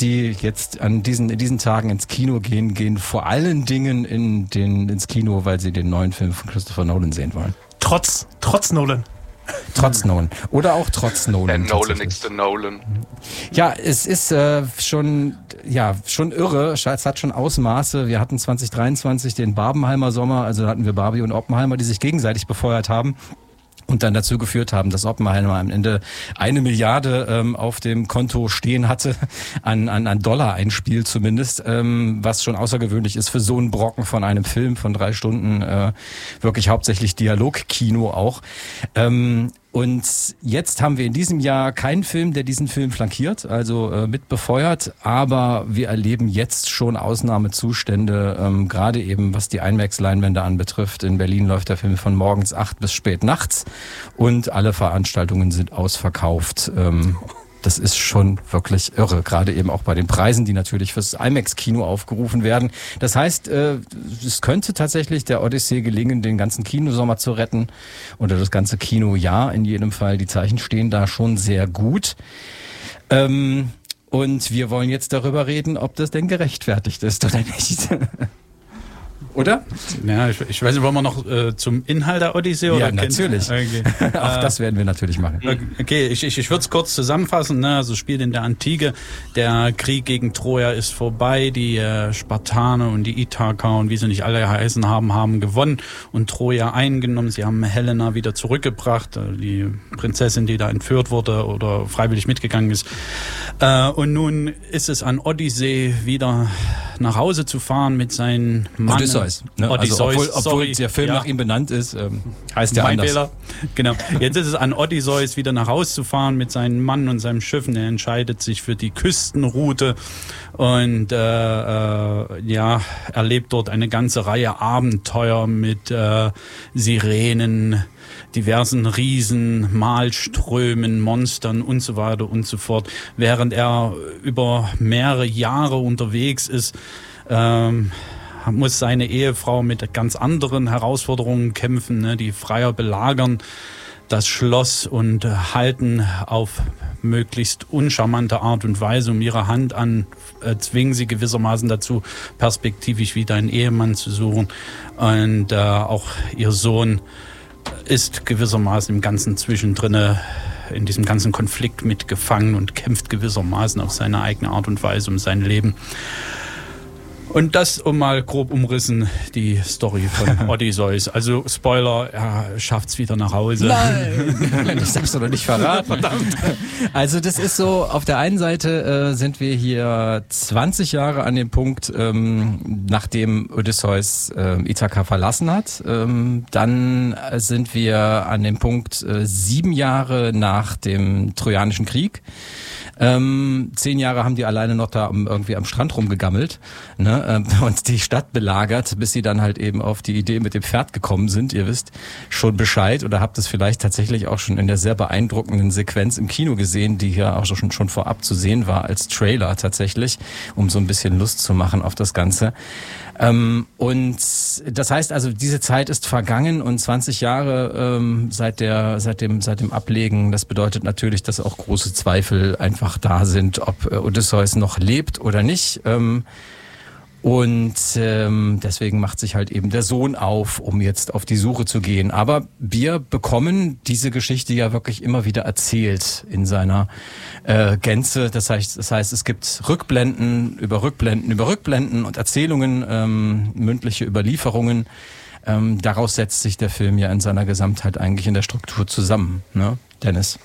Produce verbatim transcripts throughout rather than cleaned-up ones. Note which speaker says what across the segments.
Speaker 1: die jetzt an diesen, in diesen Tagen ins Kino gehen, gehen vor allen Dingen in den, ins Kino, weil sie den neuen Film von Christopher Nolan sehen wollen.
Speaker 2: Trotz, trotz Nolan.
Speaker 1: Trotz Nolan. Oder auch trotz Nolan.
Speaker 3: Der Nolan ist der Nolan.
Speaker 1: Ja, es ist äh, schon, ja, schon irre. Es hat schon Ausmaße. Wir hatten zwanzig dreiundzwanzig den Barbenheimer Sommer, also hatten wir Barbie und Oppenheimer, die sich gegenseitig befeuert haben. Und dann dazu geführt haben, dass Oppenheimer am Ende eine Milliarde ähm, auf dem Konto stehen hatte, an, an, an Dollar einspielt zumindest, ähm, was schon außergewöhnlich ist für so einen Brocken von einem Film von drei Stunden, äh, wirklich hauptsächlich Dialogkino auch. Ähm, Und jetzt haben wir in diesem Jahr keinen Film, der diesen Film flankiert, also äh, mit befeuert, aber wir erleben jetzt schon Ausnahmezustände, ähm, gerade eben was die IMAX-Leinwände anbetrifft. In Berlin läuft der Film von morgens acht bis spät nachts und alle Veranstaltungen sind ausverkauft. Ähm, Das ist schon wirklich irre, gerade eben auch bei den Preisen, die natürlich fürs IMAX-Kino aufgerufen werden. Das heißt, äh, es könnte tatsächlich der Odyssee gelingen, den ganzen Kinosommer zu retten oder das ganze Kinojahr in jedem Fall. Die Zeichen stehen da schon sehr gut. Ähm, und wir wollen jetzt darüber reden, ob das denn gerechtfertigt ist oder nicht. Oder?
Speaker 4: Ja, ich, ich weiß nicht, wollen wir noch äh, zum Inhalt der Odyssee?
Speaker 1: Ja,
Speaker 4: oder
Speaker 1: natürlich.
Speaker 4: Okay.
Speaker 1: Auch das werden wir natürlich machen.
Speaker 4: Okay, ich, ich, ich würde es kurz zusammenfassen. Ne? Also spielt in der Antike, der Krieg gegen Troja ist vorbei, die äh, Spartaner und die Ithaker und wie sie nicht alle heißen haben, haben gewonnen und Troja eingenommen. Sie haben Helena wieder zurückgebracht, äh, die Prinzessin, die da entführt wurde oder freiwillig mitgegangen ist. Äh, und nun ist es an Odyssee, wieder nach Hause zu fahren mit seinen Mann.
Speaker 1: Odysseus. Ne?
Speaker 4: Odysseus,
Speaker 1: also obwohl, obwohl
Speaker 4: sorry.
Speaker 1: der Film
Speaker 4: Ja.
Speaker 1: nach ihm benannt ist, ähm, heißt der
Speaker 4: Mein
Speaker 1: anders.
Speaker 4: Fehler. Genau. Jetzt ist es an Odysseus, wieder nach Hause zu fahren mit seinem Mann und seinem Schiffen. Er entscheidet sich für die Küstenroute und äh, äh, ja, erlebt dort eine ganze Reihe Abenteuer mit äh, Sirenen, diversen Riesen, Malströmen, Monstern und so weiter und so fort. Während er über mehrere Jahre unterwegs ist, ähm, muss seine Ehefrau mit ganz anderen Herausforderungen kämpfen, ne, die Freier belagern das Schloss und äh, halten auf möglichst uncharmante Art und Weise um ihre Hand an, äh, zwingen sie gewissermaßen dazu, perspektivisch wieder einen Ehemann zu suchen. Und äh, auch ihr Sohn ist gewissermaßen im Ganzen zwischendrin in diesem ganzen Konflikt mitgefangen und kämpft gewissermaßen auf seine eigene Art und Weise um sein Leben. Und das, um mal grob umrissen, die Story von Odysseus. Also Spoiler, er schafft's wieder nach Hause.
Speaker 1: Nein, das darfst du doch nicht verraten. Verdammt. Also das ist so, auf der einen Seite äh, sind wir hier zwanzig Jahre an dem Punkt, ähm, nachdem Odysseus äh, Ithaka verlassen hat. Ähm, dann sind wir an dem Punkt äh, sieben Jahre nach dem Trojanischen Krieg. Ähm, zehn Jahre haben die alleine noch da irgendwie am Strand rumgegammelt, ne, ähm, und die Stadt belagert, bis sie dann halt eben auf die Idee mit dem Pferd gekommen sind. Ihr wisst schon Bescheid oder habt es vielleicht tatsächlich auch schon in der sehr beeindruckenden Sequenz im Kino gesehen, die ja auch schon, schon vorab zu sehen war als Trailer tatsächlich, um so ein bisschen Lust zu machen auf das Ganze. Ähm, und das heißt also, diese Zeit ist vergangen und zwanzig Jahre ähm, seit der, seit dem, seit dem Ablegen. Das bedeutet natürlich, dass auch große Zweifel einfach da sind, ob äh, Odysseus noch lebt oder nicht. Ähm, Und ähm, deswegen macht sich halt eben der Sohn auf, um jetzt auf die Suche zu gehen. Aber wir bekommen diese Geschichte ja wirklich immer wieder erzählt in seiner äh, Gänze. Das heißt, das heißt, es gibt Rückblenden über Rückblenden über Rückblenden und Erzählungen, ähm, mündliche Überlieferungen. Ähm, daraus setzt sich der Film ja in seiner Gesamtheit eigentlich in der Struktur zusammen, ne, Dennis?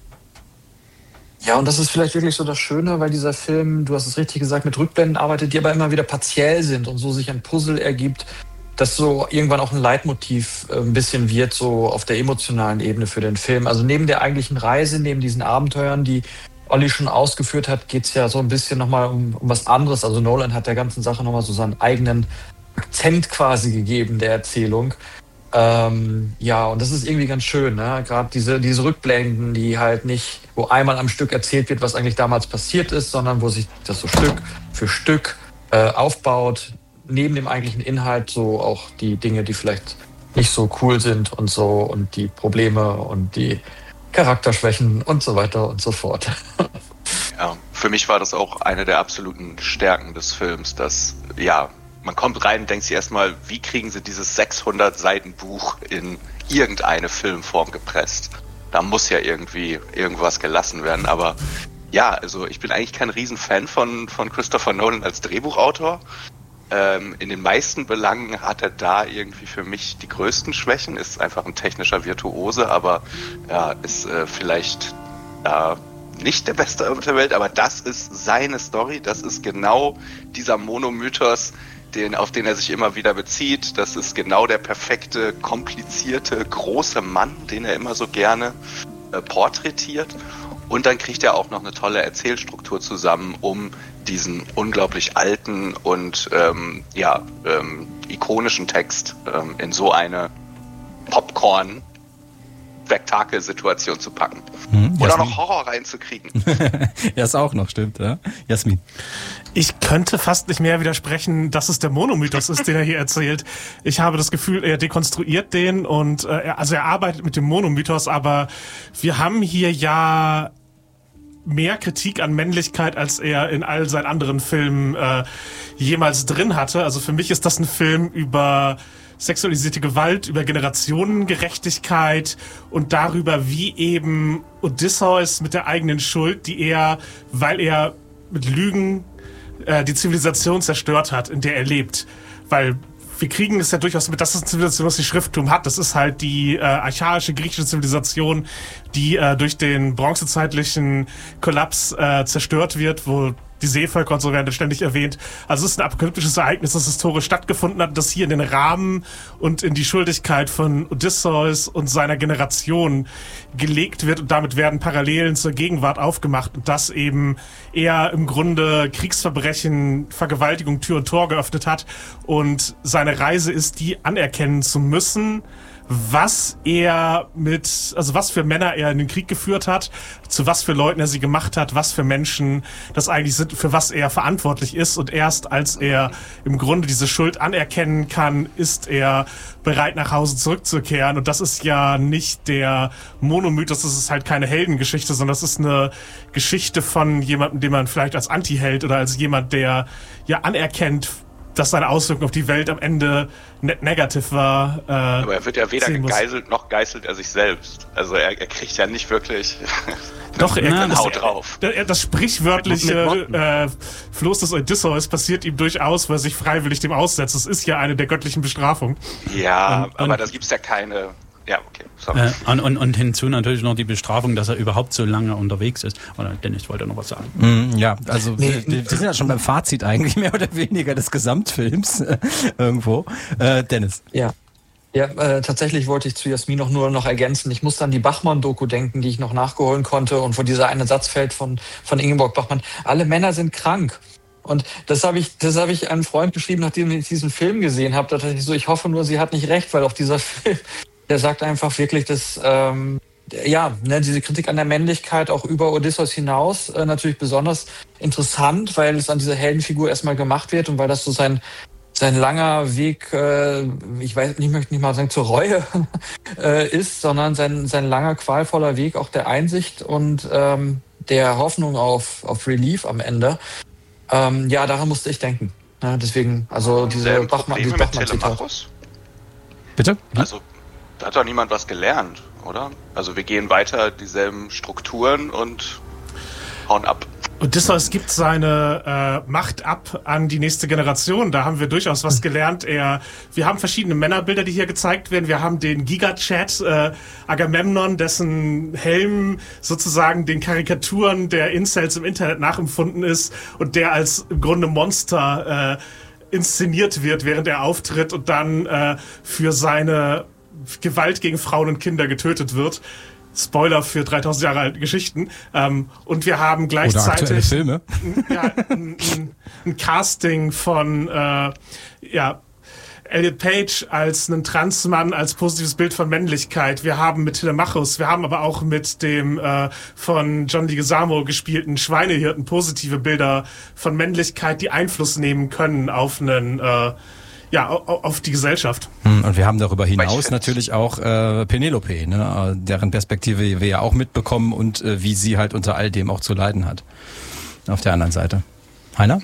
Speaker 5: Ja, und das ist vielleicht wirklich so das Schöne, weil dieser Film, du hast es richtig gesagt, mit Rückblenden arbeitet, die aber immer wieder partiell sind und so sich ein Puzzle ergibt, das so irgendwann auch ein Leitmotiv äh, ein bisschen wird, so auf der emotionalen Ebene für den Film. Also neben der eigentlichen Reise, neben diesen Abenteuern, die Olli schon ausgeführt hat, geht's ja so ein bisschen nochmal um, um was anderes. Also Nolan hat der ganzen Sache nochmal so seinen eigenen Akzent quasi gegeben, der Erzählung. Ähm, ja, und das ist irgendwie ganz schön, ne? Gerade diese, diese Rückblenden, die halt nicht, wo einmal am Stück erzählt wird, was eigentlich damals passiert ist, sondern wo sich das so Stück für Stück äh, aufbaut, neben dem eigentlichen Inhalt so auch die Dinge, die vielleicht nicht so cool sind und so und die Probleme und die Charakterschwächen und so weiter und so fort.
Speaker 3: Ja, für mich war das auch eine der absoluten Stärken des Films, dass, ja, man kommt rein und denkt sich erstmal, wie kriegen sie dieses sechshundert Seiten Buch in irgendeine Filmform gepresst? Da muss ja irgendwie irgendwas gelassen werden, aber ja, also ich bin eigentlich kein Riesenfan von, von Christopher Nolan als Drehbuchautor. Ähm, in den meisten Belangen hat er da irgendwie für mich die größten Schwächen, ist einfach ein technischer Virtuose, aber ja, ist äh, vielleicht äh, nicht der Beste auf der Welt, aber das ist seine Story, das ist genau dieser Monomythos, den, auf den er sich immer wieder bezieht. Das ist genau der perfekte, komplizierte, große Mann, den er immer so gerne äh, porträtiert. Und dann kriegt er auch noch eine tolle Erzählstruktur zusammen, um diesen unglaublich alten und ähm, ja ähm, ikonischen Text ähm, in so eine Popcorn-Spektakelsituation zu packen. Hm, oder noch Horror reinzukriegen.
Speaker 1: Ja, ist auch noch, stimmt, ja? Jasmin.
Speaker 2: Ich könnte fast nicht mehr widersprechen, dass es der Monomythos ist, den er hier erzählt. Ich habe das Gefühl, er dekonstruiert den und äh, er, also er arbeitet mit dem Monomythos, aber wir haben hier ja mehr Kritik an Männlichkeit, als er in all seinen anderen Filmen äh, jemals drin hatte. Also für mich ist das ein Film über sexualisierte Gewalt, über Generationengerechtigkeit und darüber, wie eben Odysseus mit der eigenen Schuld, die er, weil er mit Lügen äh, die Zivilisation zerstört hat, in der er lebt. Weil wir kriegen es ja durchaus mit, das ist eine Zivilisation, was die Schrifttum hat. Das ist halt die äh, archaische griechische Zivilisation, die äh, durch den bronzezeitlichen Kollaps äh, zerstört wird, wo die Seevölker und so werden ständig erwähnt. Also es ist ein apokalyptisches Ereignis, das historisch stattgefunden hat, das hier in den Rahmen und in die Schuldigkeit von Odysseus und seiner Generation gelegt wird und damit werden Parallelen zur Gegenwart aufgemacht und das eben er im Grunde Kriegsverbrechen, Vergewaltigung Tür und Tor geöffnet hat und seine Reise ist, die anerkennen zu müssen, was er mit, also was für Männer er in den Krieg geführt hat, zu was für Leuten er sie gemacht hat, was für Menschen das eigentlich sind, für was er verantwortlich ist. Und erst als er im Grunde diese Schuld anerkennen kann, ist er bereit, nach Hause zurückzukehren. Und das ist ja nicht der Monomythos, das ist halt keine Heldengeschichte, sondern das ist eine Geschichte von jemandem, den man vielleicht als Antiheld oder als jemand, der ja anerkennt, dass seine Auswirkung auf die Welt am Ende net negativ war. Äh,
Speaker 3: Aber er wird ja weder gegeißelt, noch geißelt er sich selbst. Also er, er kriegt ja nicht wirklich
Speaker 2: Doch, er
Speaker 3: einen
Speaker 2: das,
Speaker 3: Haut drauf.
Speaker 2: Er, das sprichwörtliche äh, Floß des Odysseus passiert ihm durchaus, weil er sich freiwillig dem aussetzt. Das ist ja eine der göttlichen Bestrafungen.
Speaker 3: Ja,
Speaker 4: und,
Speaker 3: aber
Speaker 4: und,
Speaker 3: da gibt's ja keine... Ja, okay, sorry.
Speaker 4: Äh, und, und, und hinzu natürlich noch die Bestrafung, dass er überhaupt so lange unterwegs ist. Oder Dennis wollte noch was sagen.
Speaker 1: Mm, ja, also nee. wir, wir sind ja schon beim Fazit eigentlich mehr oder weniger des Gesamtfilms äh, irgendwo. Äh, Dennis.
Speaker 5: Ja. Ja, äh, tatsächlich wollte ich zu Jasmin noch nur noch ergänzen. Ich muss an die Bachmann-Doku denken, die ich noch nachgeholen konnte und wo dieser eine Satz fällt von, von Ingeborg Bachmann. Alle Männer sind krank. Und das habe ich, das habe ich einem Freund geschrieben, nachdem ich diesen Film gesehen habe. Da dachte ich so, ich hoffe nur, sie hat nicht recht, weil auch dieser Film, der sagt einfach wirklich, dass ähm, ja, ne, diese Kritik an der Männlichkeit auch über Odysseus hinaus äh, natürlich besonders interessant, weil es an dieser Heldenfigur erstmal gemacht wird und weil das so sein sein langer Weg, äh, ich weiß, ich möchte nicht mal sagen zur Reue äh, ist, sondern sein sein langer qualvoller Weg auch der Einsicht und ähm, der Hoffnung auf auf Relief am Ende. Ähm, ja, daran musste ich denken. Ja, deswegen, also diese Bachmann,
Speaker 3: diese Bachmann-Zitat.
Speaker 1: Bitte?
Speaker 3: Also da hat doch niemand was gelernt, oder? Also wir gehen weiter dieselben Strukturen und hauen ab.
Speaker 2: Odysseus gibt seine äh, Macht ab an die nächste Generation. Da haben wir durchaus was gelernt. Er, wir haben verschiedene Männerbilder, die hier gezeigt werden. Wir haben den Gigachat, äh, Agamemnon, dessen Helm sozusagen den Karikaturen der Incels im Internet nachempfunden ist und der als im Grunde Monster äh, inszeniert wird, während er auftritt und dann äh, für seine Gewalt gegen Frauen und Kinder getötet wird. Spoiler für dreitausend Jahre alte Geschichten. Ähm, und wir haben gleichzeitig
Speaker 1: Filme.
Speaker 2: Ja, ein, ein, ein Casting von äh, ja, Elliot Page als einen Transmann, als positives Bild von Männlichkeit. Wir haben mit Telemachus, wir haben aber auch mit dem äh, von John Leguizamo gespielten Schweinehirten positive Bilder von Männlichkeit, die Einfluss nehmen können auf einen äh, ja, auf die Gesellschaft.
Speaker 1: Und wir haben darüber hinaus natürlich auch äh, Penelope, ne, deren Perspektive wir ja auch mitbekommen und äh, wie sie halt unter all dem auch zu leiden hat. auf der anderen Seite. Heiner?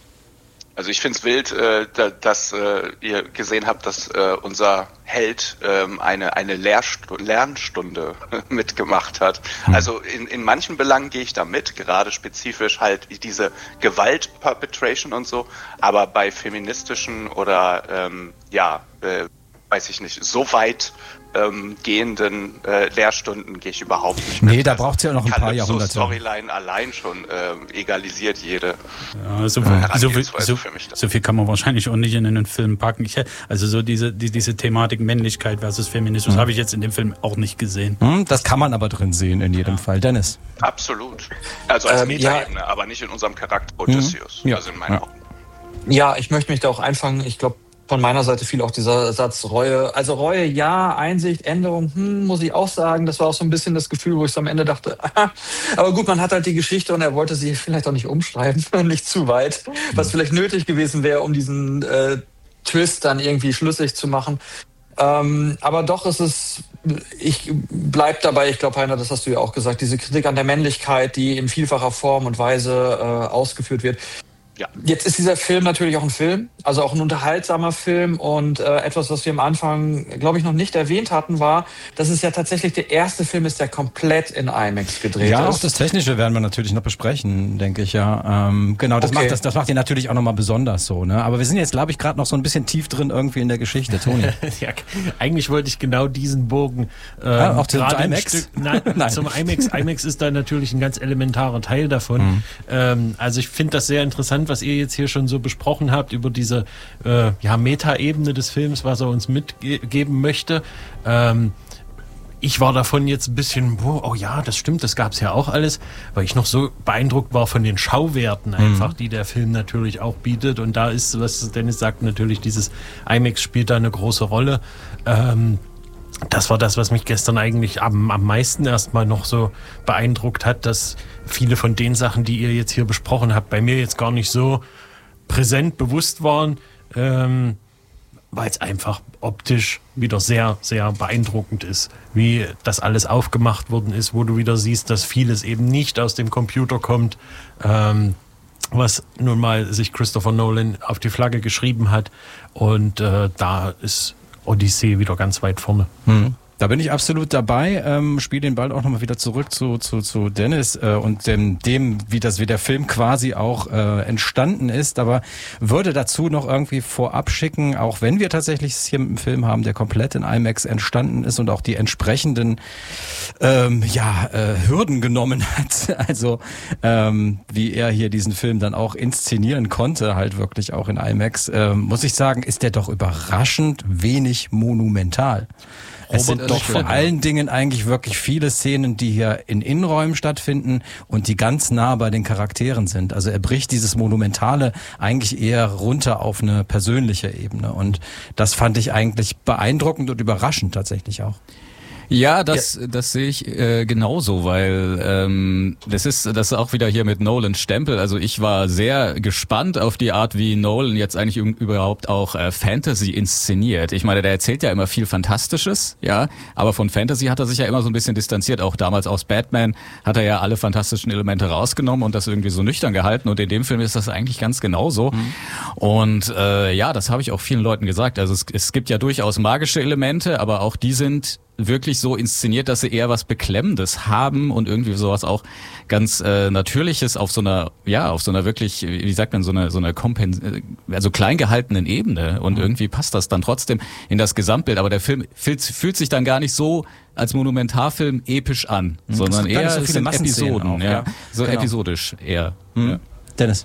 Speaker 3: Also ich finde es wild, äh, da, dass äh, ihr gesehen habt, dass äh, unser Held ähm, eine eine Lehrstu- Lernstunde mitgemacht hat. Hm. Also in, in manchen Belangen gehe ich da mit, gerade spezifisch halt diese Gewalt-Perpetration und so, aber bei feministischen oder ähm, ja, äh, weiß ich nicht, so weit ähm, gehenden äh, Lehrstunden gehe ich überhaupt nicht mit.
Speaker 1: Nee, da braucht es ja noch ein paar Jahrhunderte.
Speaker 3: Storyline allein schon ähm, egalisiert jede
Speaker 4: ja, so, viel, so, viel, so, für mich so viel kann man wahrscheinlich auch nicht in einen Film packen. Ich, also so diese, die, diese Thematik Männlichkeit versus Feminismus mhm. habe ich jetzt in dem Film auch nicht gesehen.
Speaker 1: Mhm, das kann man aber drin sehen in jedem ja. Fall. Dennis?
Speaker 3: Absolut. Also als
Speaker 5: ähm,
Speaker 3: Metaebene,
Speaker 5: ja.
Speaker 3: aber nicht in unserem Charakter Odysseus.
Speaker 1: Mhm. Ja.
Speaker 3: Also in meinen
Speaker 1: ja.
Speaker 3: Augen.
Speaker 5: Ja, ich möchte mich da auch einfangen. Ich glaube, von meiner Seite fiel auch dieser Satz Reue. Also Reue, ja, Einsicht, Änderung, hm, muss ich auch sagen. Das war auch so ein bisschen das Gefühl, wo ich so am Ende dachte, aber gut, man hat halt die Geschichte und er wollte sie vielleicht auch nicht umschreiben, nicht zu weit, was vielleicht nötig gewesen wäre, um diesen äh, Twist dann irgendwie schlüssig zu machen. Ähm, aber doch ist es, ich bleib dabei, ich glaube, Heiner, das hast du ja auch gesagt, diese Kritik an der Männlichkeit, die in vielfacher Form und Weise äh, ausgeführt wird. Ja. Jetzt ist dieser Film natürlich auch ein Film, also auch ein unterhaltsamer Film und äh, etwas, was wir am Anfang, glaube ich, noch nicht erwähnt hatten, war, dass es ja tatsächlich der erste Film ist, der komplett in IMAX gedreht
Speaker 1: ja,
Speaker 5: ist.
Speaker 1: Ja, auch das Technische werden wir natürlich noch besprechen, denke ich, ja. Ähm, genau, das, okay. macht, das, das macht ihn natürlich auch nochmal besonders so, ne? Aber wir sind jetzt, glaube ich, gerade noch so ein bisschen tief drin irgendwie in der Geschichte, Toni.
Speaker 6: Ja, eigentlich wollte ich genau diesen Bogen ähm,
Speaker 1: ja, auch zum IMAX?
Speaker 6: Stück, nein, nein, zum IMAX. IMAX ist da natürlich ein ganz elementarer Teil davon. Mhm. Ähm, also ich finde das sehr interessant, was ihr jetzt hier schon so besprochen habt über diese äh, ja, Meta-Ebene des Films, was er uns mitgeben möchte. Ähm, ich war davon jetzt ein bisschen, oh, oh ja, das stimmt, das gab's ja auch alles, weil ich noch so beeindruckt war von den Schauwerten einfach, mhm. die der Film natürlich auch bietet. Und da ist, was Dennis sagt, natürlich dieses IMAX spielt da eine große Rolle. Ähm, Das war das, was mich gestern eigentlich am, am meisten erstmal noch so beeindruckt hat, dass viele von den Sachen, die ihr jetzt hier besprochen habt, bei mir jetzt gar nicht so präsent bewusst waren, ähm, weil es einfach optisch wieder sehr, sehr beeindruckend ist, wie das alles aufgemacht worden ist, wo du wieder siehst, dass vieles eben nicht aus dem Computer kommt, ähm, was nun mal sich Christopher Nolan auf die Flagge geschrieben hat. Und äh, da ist Odyssee wieder ganz weit vorne.
Speaker 1: Hm. Da bin ich absolut dabei. Ähm, spiele den Ball auch nochmal wieder zurück zu zu zu Dennis äh, und dem, dem, wie das wie der Film quasi auch äh, entstanden ist. Aber würde dazu noch irgendwie vorab schicken, auch wenn wir tatsächlich hier einen Film haben, der komplett in IMAX entstanden ist und auch die entsprechenden ähm, ja äh, Hürden genommen hat. Also ähm, wie er hier diesen Film dann auch inszenieren konnte, halt wirklich auch in IMAX. Ähm, muss ich sagen, ist der doch überraschend wenig monumental. Es sind doch vor allen Dingen eigentlich wirklich viele Szenen, die hier in Innenräumen stattfinden und die ganz nah bei den Charakteren sind. Also er bricht dieses Monumentale eigentlich eher runter auf eine persönliche Ebene. Und das fand ich eigentlich beeindruckend und überraschend tatsächlich auch.
Speaker 7: Ja, das ja. das sehe ich äh, genauso, weil ähm, das ist das ist auch wieder hier mit Nolans Stempel. Also ich war sehr gespannt auf die Art, wie Nolan jetzt eigentlich überhaupt auch äh, Fantasy inszeniert. Ich meine, der erzählt ja immer viel Fantastisches, ja, aber von Fantasy hat er sich ja immer so ein bisschen distanziert. Auch damals aus Batman hat er ja alle fantastischen Elemente rausgenommen und das irgendwie so nüchtern gehalten. Und in dem Film ist das eigentlich ganz genauso. Mhm. Und äh, ja, das habe ich auch vielen Leuten gesagt. Also es, es gibt ja durchaus magische Elemente, aber auch die sind wirklich so inszeniert, dass sie eher was Beklemmendes haben und irgendwie sowas auch ganz äh, Natürliches auf so einer, ja, auf so einer wirklich, wie sagt man, so einer so einer Kompens also klein gehaltenen Ebene und mhm. irgendwie passt das dann trotzdem in das Gesamtbild, aber der Film fühlt, fühlt sich dann gar nicht so als Monumentarfilm episch an, mhm. sondern eher so sind Episoden, auch, ja, ja, so genau. episodisch eher. Mhm. Ja.
Speaker 1: Dennis.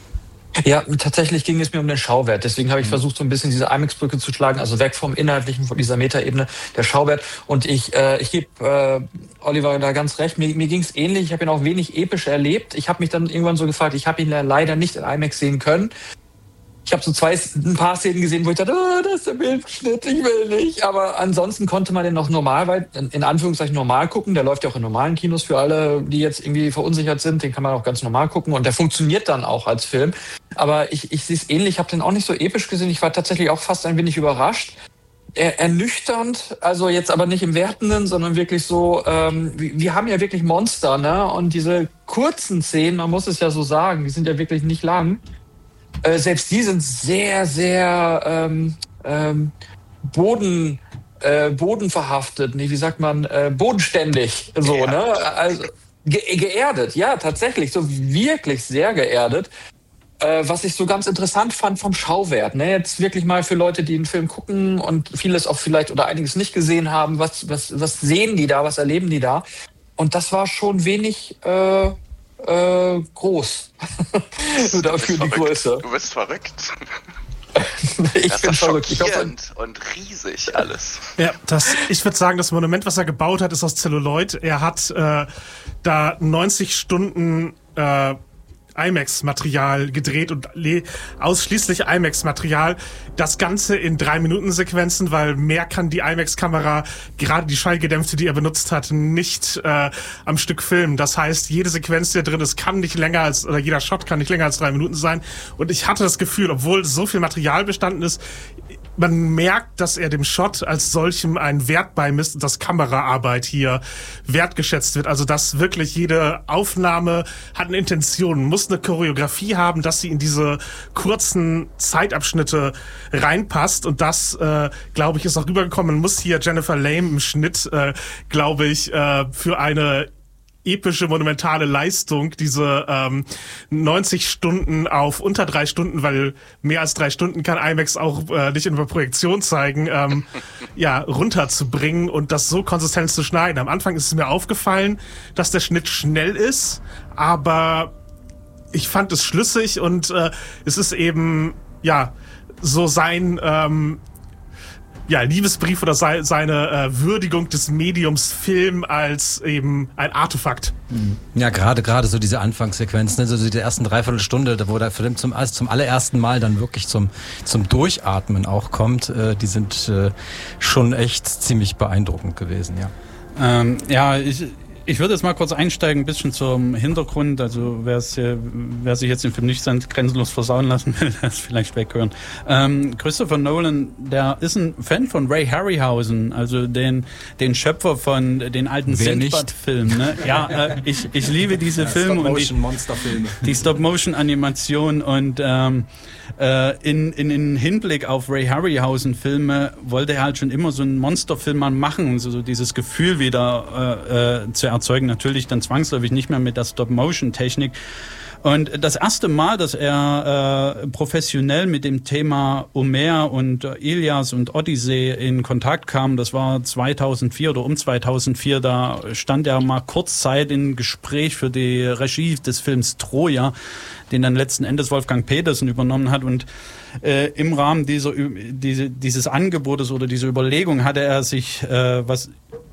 Speaker 5: Ja, tatsächlich ging es mir um den Schauwert. Deswegen habe ich versucht, so ein bisschen diese IMAX-Brücke zu schlagen, also weg vom Inhaltlichen, von dieser Metaebene, der Schauwert. Und ich äh, ich gebe äh, Oliver da ganz recht, mir, mir ging es ähnlich. Ich habe ihn auch wenig episch erlebt. Ich habe mich dann irgendwann so gefragt, ich habe ihn leider nicht in IMAX sehen können. Ich habe so zwei, ein paar Szenen gesehen, wo ich dachte, oh, das ist der Bildschnitt, ich will nicht. Aber ansonsten konnte man den noch normal, in Anführungszeichen normal gucken. Der läuft ja auch in normalen Kinos für alle, die jetzt irgendwie verunsichert sind. Den kann man auch ganz normal gucken und der funktioniert dann auch als Film. Aber ich, ich sehe es ähnlich, ich habe den auch nicht so episch gesehen. Ich war tatsächlich auch fast ein wenig überrascht. er, ernüchternd, also jetzt aber nicht im Wertenden, sondern wirklich so, ähm, wir, wir haben ja wirklich Monster, ne? Und diese kurzen Szenen, man muss es ja so sagen, die sind ja wirklich nicht lang. Äh, selbst die sind sehr, sehr ähm, ähm, Boden, äh, bodenverhaftet, nee, wie sagt man, äh, bodenständig, so, ja. ne? Also ge- geerdet, ja, tatsächlich, so wirklich sehr geerdet. Äh, was ich so ganz interessant fand vom Schauwert, ne? Jetzt wirklich mal für Leute, die den Film gucken und vieles auch vielleicht oder einiges nicht gesehen haben, was, was, was sehen die da, was erleben die da? Und das war schon wenig äh, äh, groß dafür die Größe.
Speaker 3: Du bist verrückt.
Speaker 5: ich
Speaker 3: das
Speaker 5: bin
Speaker 3: ist
Speaker 5: verrückt. Ich hoffe,
Speaker 3: und riesig alles.
Speaker 2: Ja, das, ich würde sagen, das Monument, was er gebaut hat, ist aus Zelluloid. Er hat äh, da neunzig Stunden äh, IMAX-Material gedreht und le- ausschließlich IMAX-Material. Das Ganze in drei Minuten Sequenzen, weil mehr kann die IMAX-Kamera, gerade die schallgedämpfte, die er benutzt hat, nicht äh, am Stück filmen. Das heißt, jede Sequenz, die da drin ist, kann nicht länger als, oder jeder Shot kann nicht länger als drei Minuten sein. Und ich hatte das Gefühl, obwohl so viel Material bestanden ist, man merkt, dass er dem Shot als solchem einen Wert beimisst und dass Kameraarbeit hier wertgeschätzt wird. Also dass wirklich jede Aufnahme hat eine Intention, muss eine Choreografie haben, dass sie in diese kurzen Zeitabschnitte reinpasst. Und das, äh, glaube ich, ist auch rübergekommen. Man muss hier Jennifer Lame im Schnitt, äh, glaube ich, äh, für eine epische, monumentale Leistung, diese ähm, neunzig Stunden auf unter drei Stunden, weil mehr als drei Stunden kann IMAX auch äh, nicht in der Projektion zeigen, ähm, ja, runterzubringen und das so konsistent zu schneiden. Am Anfang ist es mir aufgefallen, dass der Schnitt schnell ist, aber ich fand es schlüssig und äh, es ist eben, ja, so sein ähm, ja, Liebesbrief oder sei, seine äh, Würdigung des Mediums Film als eben ein Artefakt.
Speaker 1: Ja, gerade gerade so diese Anfangssequenzen, also die ersten Dreiviertelstunde, wo der Film zum, zum allerersten Mal dann wirklich zum, zum Durchatmen auch kommt, äh, die sind äh, schon echt ziemlich beeindruckend gewesen, ja.
Speaker 4: Ähm, ja, ich... Ich würde jetzt mal kurz einsteigen, ein bisschen zum Hintergrund. Also wer sich jetzt den Film nicht grenzenlos versauen lassen will, das vielleicht weghören. Ähm, Christopher Nolan, der ist ein Fan von Ray Harryhausen, also den den Schöpfer von den alten Sindbad-Filmen. Ne? Ja, äh, ich ich liebe diese Filme und die, die Stop-Motion-Animation und ähm, äh, in, in in Hinblick auf Ray Harryhausen-Filme wollte er halt schon immer so einen Monsterfilm mal machen, so, so dieses Gefühl wieder äh, äh, zu erzeugen, natürlich dann zwangsläufig nicht mehr mit der Stop-Motion-Technik. Und das erste Mal, dass er äh, professionell mit dem Thema Homer und äh, Ilias und Odyssee in Kontakt kam, das war zweitausendvier oder um zweitausendvier, da stand er mal kurzzeit in Gespräch für die Regie des Films Troja, den dann letzten Endes Wolfgang Petersen übernommen hat und äh, im Rahmen dieser, diese, dieses Angebotes oder dieser Überlegung hatte er sich äh, was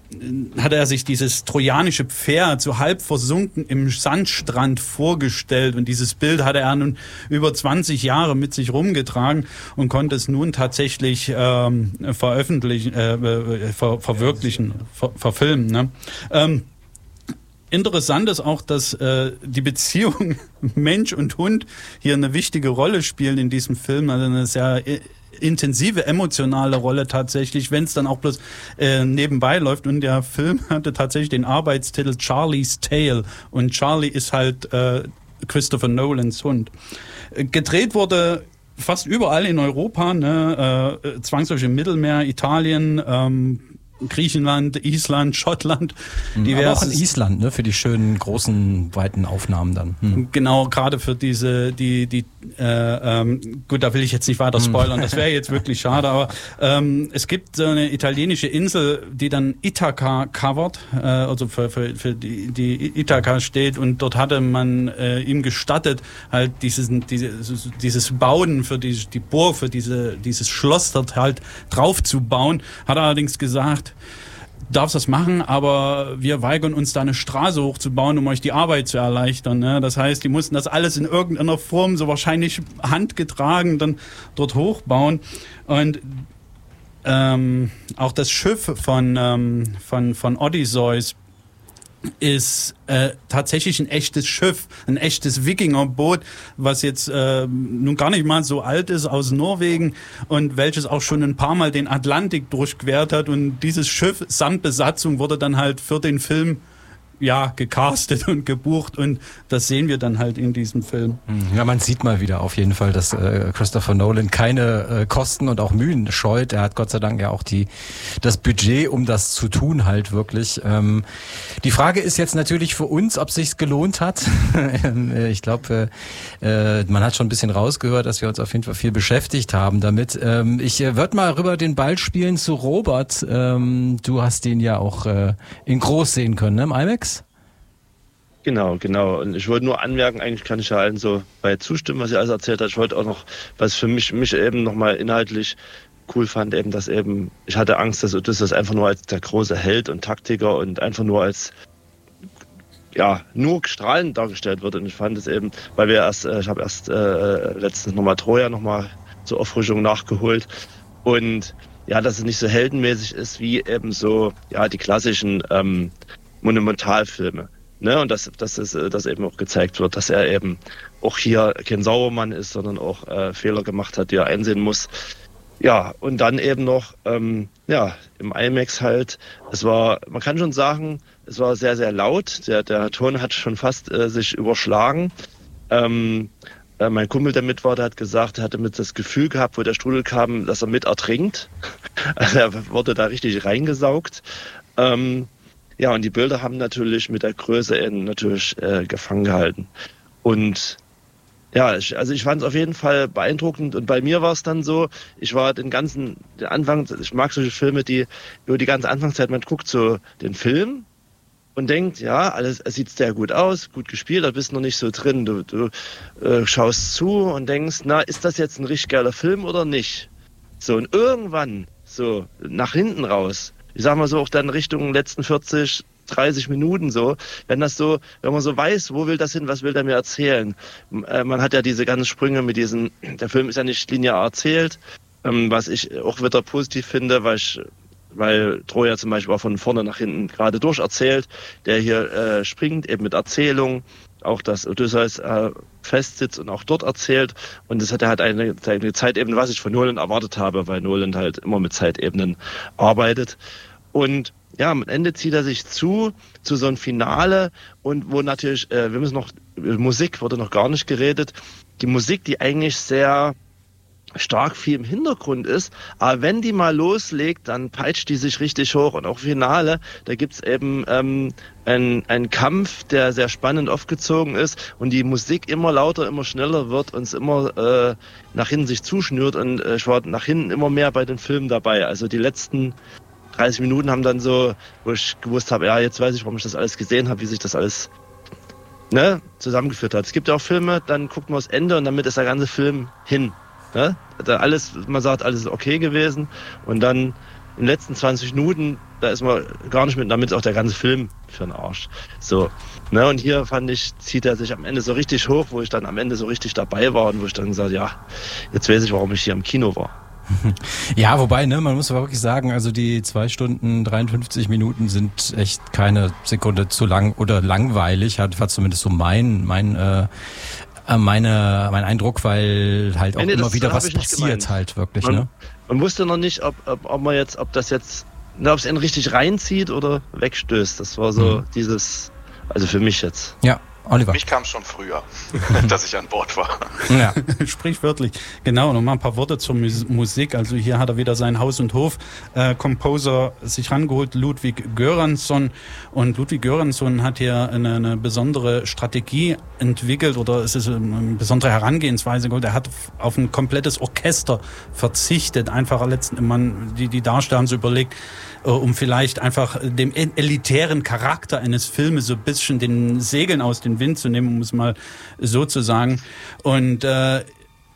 Speaker 4: hatte er sich dieses trojanische Pferd so halb versunken im Sandstrand vorgestellt und dieses Bild hatte er nun über zwanzig Jahre mit sich rumgetragen und konnte es nun tatsächlich ähm, veröffentlichen, äh, ver, verwirklichen, ver, verfilmen. Ne? Ähm, Interessant ist auch, dass äh, die Beziehung Mensch und Hund hier eine wichtige Rolle spielen in diesem Film, also eine sehr intensive emotionale Rolle tatsächlich, wenn es dann auch bloß äh, nebenbei läuft. Und der Film hatte tatsächlich den Arbeitstitel Charlie's Tale und Charlie ist halt äh, Christopher Nolans Hund. Äh, gedreht wurde fast überall in Europa, ne, äh, zwangsläufig im Mittelmeer, Italien, ähm, Griechenland, Island, Schottland.
Speaker 1: Mhm, aber auch in Island, ne, für die schönen, großen, weiten Aufnahmen dann. Hm.
Speaker 4: Genau, gerade für diese, die, die, äh, ähm, gut, da will ich jetzt nicht weiter spoilern, das wäre jetzt wirklich schade, aber ähm, es gibt so eine italienische Insel, die dann Ithaka covert, äh, also für, für, für die, die Ithaka steht und dort hatte man äh, ihm gestattet, halt dieses, dieses, dieses Bauen für die, die Burg, für diese, dieses Schloss dort halt drauf zu bauen, hat er allerdings gesagt, du darfst das machen, aber wir weigern uns da eine Straße hochzubauen, um euch die Arbeit zu erleichtern. Ne? Das heißt, die mussten das alles in irgendeiner Form, so wahrscheinlich handgetragen, dann dort hochbauen. Und ähm, auch das Schiff von, ähm, von, von Odysseus ist äh, tatsächlich ein echtes Schiff, ein echtes Wikingerboot, was jetzt äh, nun gar nicht mal so alt ist, aus Norwegen und welches auch schon ein paar Mal den Atlantik durchquert hat. Und dieses Schiff samt Besatzung wurde dann halt für den Film ja gecastet und gebucht und das sehen wir dann halt in diesem Film.
Speaker 1: Ja, man sieht mal wieder auf jeden Fall, dass äh, Christopher Nolan keine äh, Kosten und auch Mühen scheut. Er hat Gott sei Dank ja auch die das Budget, um das zu tun halt wirklich. Ähm, die Frage ist jetzt natürlich für uns, ob es sich gelohnt hat. Ich glaube, äh, man hat schon ein bisschen rausgehört, dass wir uns auf jeden Fall viel beschäftigt haben damit. Ähm, ich äh, würde mal rüber den Ball spielen zu Robert. Ähm, du hast den ja auch äh, in groß sehen können, ne, im IMAX?
Speaker 8: Genau, genau. Und ich wollte nur anmerken, eigentlich kann ich ja allen so bei zustimmen, was ihr alles erzählt habt. Ich wollte auch noch, was für mich, mich eben nochmal inhaltlich cool fand, eben, dass eben, ich hatte Angst, dass Odysseus einfach nur als der große Held und Taktiker und einfach nur als, ja, nur strahlend dargestellt wird. Und ich fand es eben, weil wir erst, ich habe erst äh, letztens nochmal Troja nochmal zur Auffrischung nachgeholt und ja, dass es nicht so heldenmäßig ist wie eben so, ja, die klassischen ähm, Monumentalfilme. Ne, und dass, dass, es, dass eben auch gezeigt wird, dass er eben auch hier kein Sauermann ist, sondern auch äh, Fehler gemacht hat, die er einsehen muss. Ja, und dann eben noch ähm, ja, im IMAX halt, es war, man kann schon sagen, es war sehr, sehr laut. Der, der Ton hat schon fast äh, sich überschlagen. Ähm, äh, mein Kumpel, der mit war, der hat gesagt, er hatte mit das Gefühl gehabt, wo der Strudel kam, dass er mit ertrinkt. Also er wurde da richtig reingesaugt. Ähm, Ja, und die Bilder haben natürlich mit der Größe eben natürlich äh, gefangen gehalten. Und ja, ich, also ich fand es auf jeden Fall beeindruckend. Und bei mir war es dann so, ich war den ganzen, den Anfang, ich mag solche Filme, die über die ganze Anfangszeit, man guckt so den Film und denkt, ja, alles, es sieht sehr gut aus, gut gespielt, da bist noch nicht so drin. Du, du äh, schaust zu und denkst, na, ist das jetzt ein richtig geiler Film oder nicht? So, und irgendwann, so nach hinten raus, ich sag mal so auch dann Richtung letzten vierzig, dreißig Minuten so, wenn das so, wenn man so weiß, wo will das hin, was will der mir erzählen? Äh, man hat ja diese ganzen Sprünge mit diesen, der Film ist ja nicht linear erzählt, ähm, was ich auch wieder positiv finde, weil ich, weil Troja zum Beispiel auch von vorne nach hinten gerade durch erzählt, der hier äh, springt, eben mit Erzählung, auch dass Odysseus äh, festsitzt und auch dort erzählt. Und das hat er halt eine, eine Zeitebene, was ich von Nolan erwartet habe, weil Nolan halt immer mit Zeitebenen arbeitet. Und ja, am Ende zieht er sich zu, zu so einem Finale und wo natürlich, äh, wir müssen noch, Musik wurde noch gar nicht geredet. Die Musik, die eigentlich sehr stark viel im Hintergrund ist, aber wenn die mal loslegt, dann peitscht die sich richtig hoch. Und auch Finale, da gibt's eben ähm, einen, einen Kampf, der sehr spannend aufgezogen ist und die Musik immer lauter, immer schneller wird und es immer äh, nach hinten sich zuschnürt und äh, ich war nach hinten immer mehr bei den Filmen dabei. Also die letzten dreißig Minuten haben dann so, wo ich gewusst habe, ja, jetzt weiß ich, warum ich das alles gesehen habe, wie sich das alles ne, zusammengeführt hat. Es gibt ja auch Filme, dann guckt man das Ende und damit ist der ganze Film hin. Ne? Da alles, man sagt, alles ist okay gewesen und dann in den letzten zwanzig Minuten, da ist man gar nicht mit, damit ist auch der ganze Film für den Arsch. So, ne? Und hier fand ich, zieht er sich am Ende so richtig hoch, wo ich dann am Ende so richtig dabei war und wo ich dann gesagt, ja, jetzt weiß ich, warum ich hier im Kino war.
Speaker 1: Ja, wobei, ne, man muss aber wirklich sagen, also die zwei Stunden dreiundfünfzig Minuten sind echt keine Sekunde zu lang oder langweilig, hat war zumindest so mein mein äh, meine mein Eindruck, weil halt auch nee, immer wieder was passiert halt wirklich,
Speaker 8: man,
Speaker 1: ne?
Speaker 8: Man wusste noch nicht, ob ob, ob man jetzt, ob das jetzt, ne, ob es einen richtig reinzieht oder wegstößt. Das war so mhm. dieses, also für mich jetzt.
Speaker 1: Ja. Oliver.
Speaker 3: Mich kam schon früher, dass ich an Bord war.
Speaker 4: Ja, sprichwörtlich. Genau, noch mal ein paar Worte zur Mus- Musik. Also hier hat er wieder seinen Haus- und Hof-Composer äh, sich rangeholt, Ludwig Göransson. Und Ludwig Göransson hat hier eine, eine besondere Strategie entwickelt oder es ist eine besondere Herangehensweise. Er hat auf ein komplettes Orchester verzichtet. Einfach letzten, man, die, die Darsteller haben so überlegt, um vielleicht einfach dem elitären Charakter eines Filmes so ein bisschen den Segeln aus dem Wind zu nehmen, um es mal so zu sagen. Und äh,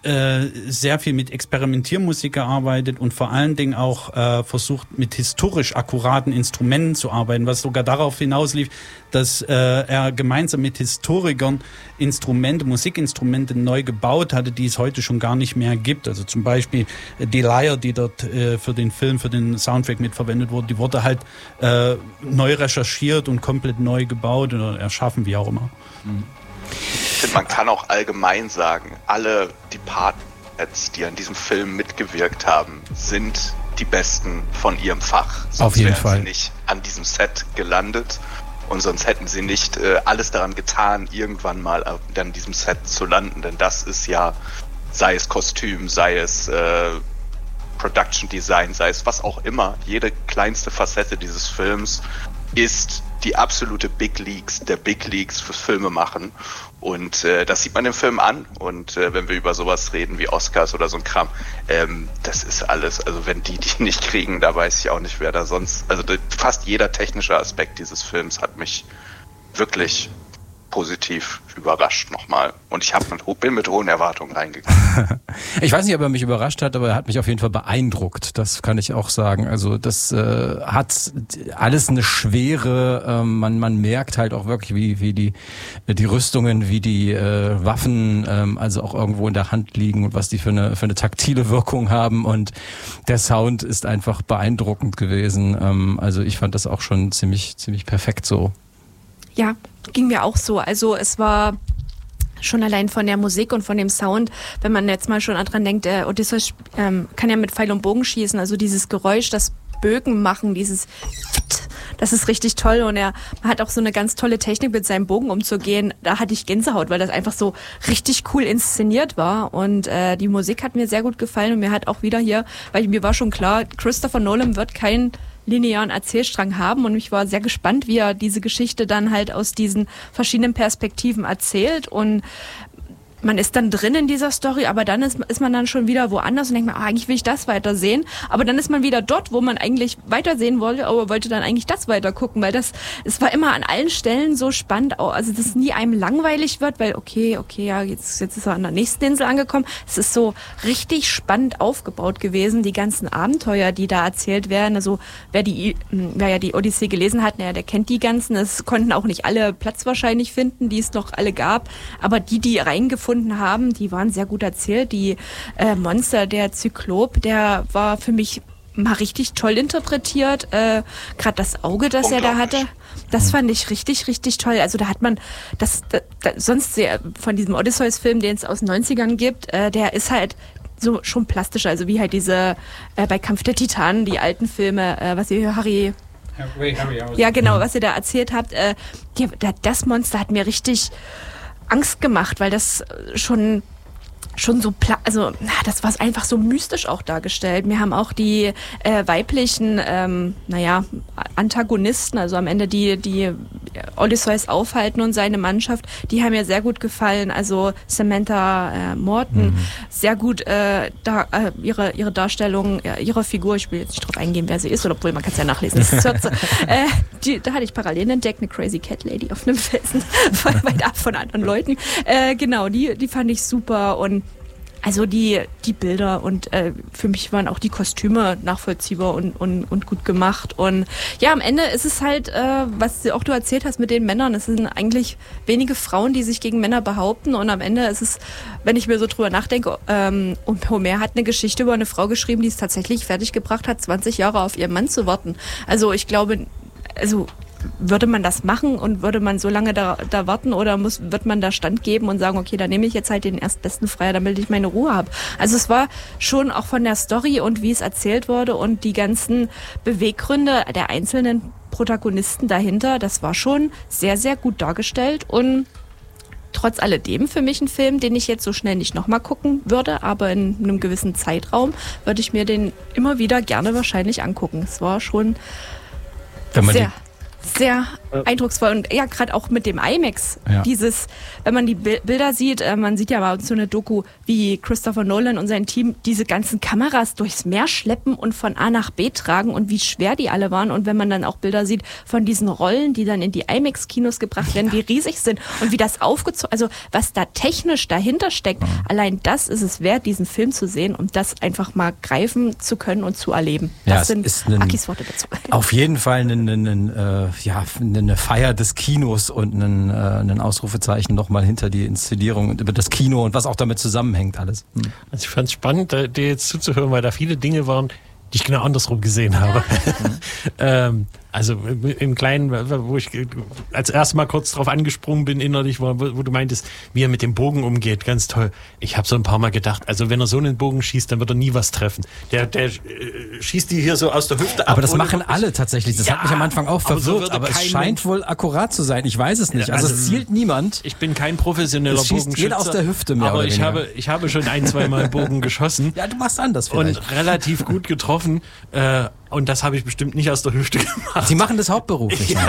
Speaker 4: äh, sehr viel mit Experimentiermusik gearbeitet und vor allen Dingen auch äh, versucht, mit historisch akkuraten Instrumenten zu arbeiten, was sogar darauf hinauslief, dass äh, er gemeinsam mit Historikern Instrumente, Musikinstrumente neu gebaut hatte, die es heute schon gar nicht mehr gibt. Also zum Beispiel die Lyre, die dort äh, für den Film, für den Soundtrack mitverwendet wurde, die wurde halt äh, neu recherchiert und komplett neu gebaut oder erschaffen, wie auch immer.
Speaker 3: Mhm. Ich finde, man kann auch allgemein sagen, alle Departments, die an diesem Film mitgewirkt haben, sind die Besten von ihrem Fach. Sonst
Speaker 1: Auf jeden
Speaker 3: wären
Speaker 1: Fall.
Speaker 3: sie nicht an diesem Set gelandet und sonst hätten sie nicht äh, alles daran getan, irgendwann mal an diesem Set zu landen, denn das ist ja, sei es Kostüm, sei es äh, Production Design, sei es was auch immer, jede kleinste Facette dieses Films ist die absolute Big Leagues der Big Leagues fürs Filme machen. Und äh, das sieht man im Film an. Und äh, wenn wir über sowas reden wie Oscars oder so ein Kram, ähm, das ist alles. Also wenn die die nicht kriegen, da weiß ich auch nicht, wer da sonst. Also fast jeder technische Aspekt dieses Films hat mich wirklich positiv überrascht nochmal. Und ich hab mit, bin mit hohen Erwartungen reingegangen.
Speaker 1: Ich weiß nicht, ob er mich überrascht hat, aber er hat mich auf jeden Fall beeindruckt. Das kann ich auch sagen. Also das äh, hat alles eine Schwere. Ähm, man, man merkt halt auch wirklich, wie, wie die, die Rüstungen, wie die äh, Waffen ähm, also auch irgendwo in der Hand liegen und was die für eine, für eine taktile Wirkung haben. Und der Sound ist einfach beeindruckend gewesen. Ähm, also ich fand das auch schon ziemlich, ziemlich perfekt so.
Speaker 9: Ja, ging mir auch so. Also es war schon allein von der Musik und von dem Sound, wenn man jetzt mal schon dran denkt, der Odysseus ähm, kann ja mit Pfeil und Bogen schießen, also dieses Geräusch, das Bögen machen, dieses das ist richtig toll und er hat auch so eine ganz tolle Technik mit seinem Bogen umzugehen. Da hatte ich Gänsehaut, weil das einfach so richtig cool inszeniert war und äh, die Musik hat mir sehr gut gefallen und mir hat auch wieder hier, weil mir war schon klar, Christopher Nolan wird kein linearen Erzählstrang haben und ich war sehr gespannt, wie er diese Geschichte dann halt aus diesen verschiedenen Perspektiven erzählt und man ist dann drin in dieser Story, aber dann ist, ist man dann schon wieder woanders und denkt man, ah, eigentlich will ich das weiter sehen, aber dann ist man wieder dort, wo man eigentlich weitersehen wollte, aber wollte dann eigentlich das weiter gucken, weil das, es war immer an allen Stellen so spannend, also dass es nie einem langweilig wird, weil okay, okay, ja, jetzt, jetzt ist er an der nächsten Insel angekommen, es ist so richtig spannend aufgebaut gewesen, die ganzen Abenteuer, die da erzählt werden, also wer die, wer ja die Odyssee gelesen hat, naja, der kennt die ganzen, es konnten auch nicht alle Platz wahrscheinlich finden, die es noch alle gab, aber die, die reingefunden haben, die waren sehr gut erzählt. Die äh, Monster, der Zyklop, der war für mich mal richtig toll interpretiert. Äh, Gerade das Auge, das er da hatte, das fand ich richtig, richtig toll. Also da hat man das, das, das sonst sehr, von diesem Odysseus-Film, den es aus den neunzigern gibt, äh, der ist halt so schon plastischer. Also wie halt diese äh, bei Kampf der Titanen, die alten Filme, äh, was ihr Harry
Speaker 4: Harry, Harry
Speaker 9: ja, genau, was ihr da erzählt habt. Äh, die, das Monster hat mir richtig Angst gemacht, weil das schon schon so, pla- also das war einfach so mystisch auch dargestellt. Mir haben auch die äh, weiblichen, ähm, naja, Antagonisten, also am Ende die, die Odysseus aufhalten und seine Mannschaft, die haben mir sehr gut gefallen. Also Samantha äh, Morton, mhm. sehr gut äh, da, äh, ihre ihre Darstellung, äh, ihre Figur, ich will jetzt nicht drauf eingehen, wer sie ist, oder obwohl man kann es ja nachlesen. Das ist Zürze. äh, die, da hatte ich Parallelen entdeckt, eine Crazy Cat Lady auf einem Felsen, voll weit ab von anderen Leuten. Äh, genau, die, die fand ich super und also die die Bilder und äh, für mich waren auch die Kostüme nachvollziehbar und, und, und gut gemacht. Und ja, am Ende ist es halt, äh, was auch du erzählt hast mit den Männern, es sind eigentlich wenige Frauen, die sich gegen Männer behaupten. Und am Ende ist es, wenn ich mir so drüber nachdenke, ähm, und Homer hat eine Geschichte über eine Frau geschrieben, die es tatsächlich fertiggebracht hat, zwanzig Jahre auf ihren Mann zu warten. Also ich glaube, also würde man das machen und würde man so lange da, da warten oder muss, wird man da Stand geben und sagen, okay, da nehme ich jetzt halt den erstbesten Freier, damit ich meine Ruhe habe. Also es war schon auch von der Story und wie es erzählt wurde und die ganzen Beweggründe der einzelnen Protagonisten dahinter, das war schon sehr, sehr gut dargestellt und trotz alledem für mich ein Film, den ich jetzt so schnell nicht nochmal gucken würde, aber in einem gewissen Zeitraum würde ich mir den immer wieder gerne wahrscheinlich angucken. Es war schon
Speaker 1: Wenn man
Speaker 9: sehr... Sehr eindrucksvoll. Und ja, gerade auch mit dem IMAX.
Speaker 1: Ja.
Speaker 9: Dieses, wenn man die Bi- Bilder sieht, äh, man sieht ja bei uns so eine Doku, wie Christopher Nolan und sein Team diese ganzen Kameras durchs Meer schleppen und von A nach B tragen und wie schwer die alle waren. Und wenn man dann auch Bilder sieht von diesen Rollen, die dann in die IMAX-Kinos gebracht werden, wie riesig sind und wie das aufgezogen, also was da technisch dahinter steckt, mhm. allein das ist es wert, diesen Film zu sehen und das einfach mal greifen zu können und zu erleben.
Speaker 1: Ja,
Speaker 9: Das sind
Speaker 1: ist ein,
Speaker 9: Akis Worte dazu.
Speaker 1: Auf jeden Fall ein, ein, ein, äh, ja, eine Feier des Kinos und ein, äh, ein Ausrufezeichen nochmal hinter die Inszenierung und über das Kino und was auch damit zusammenhängt alles. Hm.
Speaker 6: Also ich fand es spannend, da- dir jetzt zuzuhören, weil da viele Dinge waren, die ich genau andersrum gesehen habe. ähm, also im Kleinen, wo ich als erstes Mal kurz drauf angesprungen bin innerlich, wo, wo du meintest, wie er mit dem Bogen umgeht, ganz toll. Ich habe so ein paar Mal gedacht, also wenn er so einen Bogen schießt, dann wird er nie was treffen. Der, der äh, schießt die hier so aus der Hüfte ab.
Speaker 1: Aber das
Speaker 6: ohne
Speaker 1: machen
Speaker 6: wirklich-
Speaker 1: alle tatsächlich. Das
Speaker 6: Ja,
Speaker 1: hat mich am Anfang auch
Speaker 6: aber so
Speaker 1: verwirrt,
Speaker 6: würde
Speaker 1: aber, es
Speaker 6: kein
Speaker 1: scheint
Speaker 6: Mensch-
Speaker 1: wohl akkurat zu sein. Ich weiß es nicht. Also,
Speaker 6: Also,
Speaker 1: es zielt niemand.
Speaker 6: Ich bin kein professioneller
Speaker 1: Es schießt
Speaker 6: Bogenschütze.
Speaker 1: jeder aus der Hüfte mehr
Speaker 6: aber
Speaker 1: oder
Speaker 6: ich
Speaker 1: weniger.
Speaker 6: habe, ich habe schon ein, zwei Mal Bogen geschossen.
Speaker 1: Ja, du machst anders vielleicht.
Speaker 6: Und relativ gut getroffen. Äh, und das habe ich bestimmt nicht aus der Hüfte gemacht.
Speaker 1: Sie machen das hauptberuflich.
Speaker 6: Ja.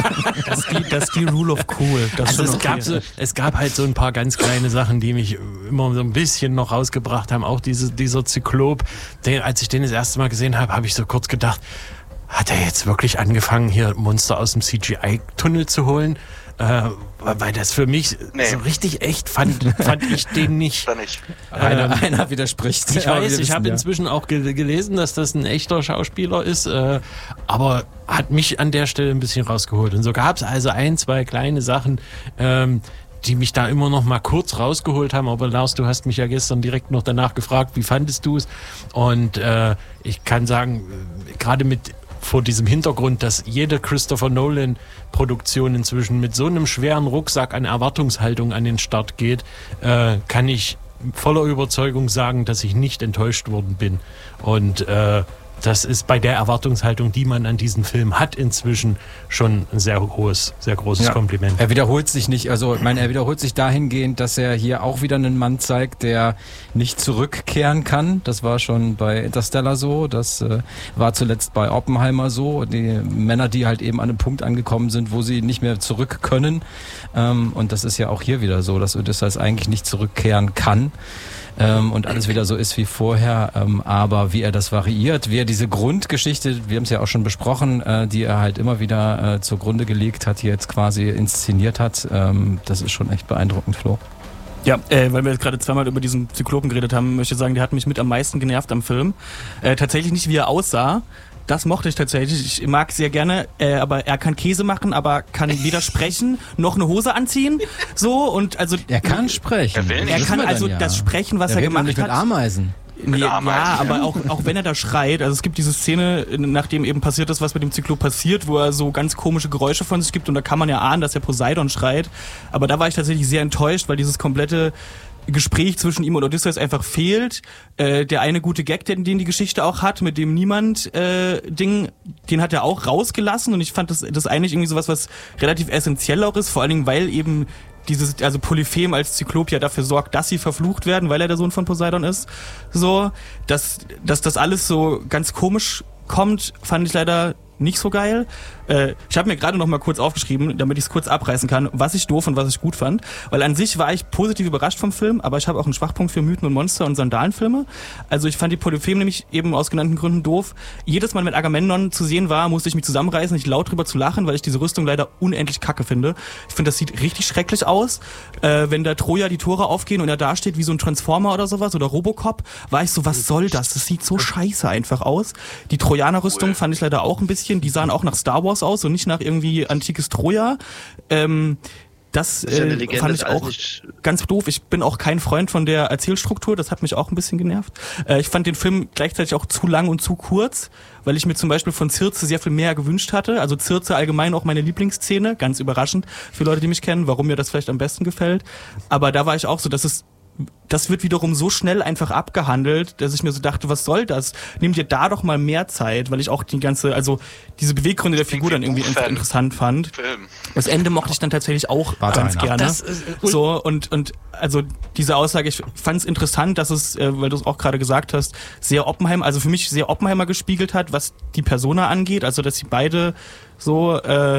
Speaker 10: Das ist die, das ist die Rule of Cool. Das ist
Speaker 6: Also
Speaker 10: schon
Speaker 6: es, gab
Speaker 10: okay.
Speaker 6: so, es gab halt so ein paar ganz kleine Sachen, die mich immer so ein bisschen noch rausgebracht haben. Auch diese, dieser Zyklop, den, als ich den das erste Mal gesehen habe, habe ich so kurz gedacht, hat er jetzt wirklich angefangen, hier Monster aus dem C G I-Tunnel zu holen? Äh, weil das für mich
Speaker 3: Nee.
Speaker 6: so richtig echt fand, fand ich den nicht.
Speaker 3: Da nicht.
Speaker 1: Einer,
Speaker 6: Ähm,
Speaker 1: einer widerspricht.
Speaker 6: Ich
Speaker 1: Aber
Speaker 6: weiß,
Speaker 1: wir
Speaker 6: ich
Speaker 1: wissen,
Speaker 6: habe
Speaker 1: ja.
Speaker 6: inzwischen auch ge gelesen, dass das ein echter Schauspieler ist, äh, aber hat mich an der Stelle ein bisschen rausgeholt. Und so gab es also ein, zwei kleine Sachen, ähm, die mich da immer noch mal kurz rausgeholt haben. Aber Lars, du hast mich ja gestern direkt noch danach gefragt, wie fandest du es? Und äh, ich kann sagen, äh, gerade mit vor diesem Hintergrund, dass jede Christopher Nolan Produktion inzwischen mit so einem schweren Rucksack an Erwartungshaltung an den Start geht, äh, kann ich voller Überzeugung sagen, dass ich nicht enttäuscht worden bin. Und äh, das ist bei der Erwartungshaltung, die man an diesen Film hat, inzwischen schon ein sehr hohes, sehr großes
Speaker 1: Ja.
Speaker 6: Kompliment.
Speaker 1: Er wiederholt sich nicht, also ich meine, er wiederholt sich dahingehend, dass er hier auch wieder einen Mann zeigt, der nicht zurückkehren kann. Das war schon bei Interstellar so, das äh, war zuletzt bei Oppenheimer so. Die Männer, die halt eben an einem Punkt angekommen sind, wo sie nicht mehr zurück können. Ähm, und das ist ja auch hier wieder so, dass Odysseus eigentlich nicht zurückkehren kann. Ähm, und alles wieder so ist wie vorher, ähm, aber wie er das variiert, wie er diese Grundgeschichte, wir haben es ja auch schon besprochen, äh, die er halt immer wieder äh, zugrunde gelegt hat, hier jetzt quasi inszeniert hat, ähm, das ist schon echt beeindruckend, Flo.
Speaker 10: Ja, äh, weil wir jetzt gerade zweimal über diesen Zyklopen geredet haben, möchte ich sagen, der hat mich mit am meisten genervt am Film. Äh, tatsächlich nicht, wie er aussah. Das mochte ich tatsächlich. Ich mag sehr gerne, äh, aber er kann Käse machen, aber kann weder sprechen noch eine Hose anziehen. So und also
Speaker 1: Er kann sprechen.
Speaker 3: Er will nicht.
Speaker 10: er
Speaker 1: wissen
Speaker 10: kann
Speaker 1: wir
Speaker 10: also
Speaker 1: dann ja.
Speaker 10: das Sprechen, was
Speaker 1: er
Speaker 10: er
Speaker 1: redet
Speaker 10: gemacht
Speaker 1: nämlich mit
Speaker 10: hat.
Speaker 1: Ameisen.
Speaker 10: Nee, ja,
Speaker 3: Ameisen,
Speaker 10: aber auch, auch wenn er da schreit, also es gibt diese Szene, nachdem eben passiert ist, was mit dem Zyklop passiert, wo er so ganz komische Geräusche von sich gibt und da kann man ja ahnen, dass er Poseidon schreit. Aber da war ich tatsächlich sehr enttäuscht, weil dieses komplette Gespräch zwischen ihm und Odysseus einfach fehlt. Äh, der eine gute Gag, den, den die Geschichte auch hat, mit dem Niemand äh, Ding, den hat er auch rausgelassen und ich fand das, das eigentlich irgendwie sowas, was relativ essentiell auch ist, vor allen Dingen, weil eben dieses, also Polyphem als Zyklop ja dafür sorgt, dass sie verflucht werden, weil er der Sohn von Poseidon ist. So, dass, dass das alles so ganz komisch kommt, fand ich leider nicht so geil. Äh, ich habe mir gerade noch mal kurz aufgeschrieben, damit ich es kurz abreißen kann, was ich doof und was ich gut fand. Weil an sich war ich positiv überrascht vom Film, aber ich habe auch einen Schwachpunkt für Mythen und Monster und Sandalenfilme. Also ich fand die Polyphem nämlich eben aus genannten Gründen doof. Jedes Mal, wenn Agamemnon zu sehen war, musste ich mich zusammenreißen, nicht laut drüber zu lachen, weil ich diese Rüstung leider unendlich kacke finde. Ich finde, das sieht richtig schrecklich aus. Äh, wenn da Troja die Tore aufgehen und er da steht wie so ein Transformer oder sowas oder Robocop, war ich so, was soll das? Das sieht so scheiße einfach aus. Die Trojaner-Rüstung fand ich leider auch ein bisschen. Die sahen auch nach Star Wars aus und nicht nach irgendwie antikes Troja. Ähm, das
Speaker 8: Das ist ja eine
Speaker 10: äh,
Speaker 8: Legende,
Speaker 10: fand ich
Speaker 8: das
Speaker 10: auch
Speaker 8: eigentlich-
Speaker 10: ganz doof. Ich bin auch kein Freund von der Erzählstruktur. Das hat mich auch ein bisschen genervt. Äh, ich fand den Film gleichzeitig auch zu lang und zu kurz, weil ich mir zum Beispiel von Circe sehr viel mehr gewünscht hatte. Also Circe allgemein auch meine Lieblingsszene. Ganz überraschend für Leute, die mich kennen, warum mir das vielleicht am besten gefällt. Aber da war ich auch so, dass es das wird wiederum so schnell einfach abgehandelt, dass ich mir so dachte, was soll das? Nehmt ihr da doch mal mehr Zeit, weil ich auch die ganze, also diese Beweggründe der Figur dann irgendwie
Speaker 3: Fan.
Speaker 10: interessant fand.
Speaker 3: Film.
Speaker 10: Das Ende mochte ich dann tatsächlich auch
Speaker 1: Warte
Speaker 10: ganz
Speaker 1: einer.
Speaker 10: gerne.
Speaker 6: Das ist-
Speaker 10: so und und also diese Aussage, ich fand es interessant, dass es, äh, weil du es auch gerade gesagt hast, sehr Oppenheimer, also für mich sehr Oppenheimer gespiegelt hat, was die Persona angeht, also dass sie beide so äh,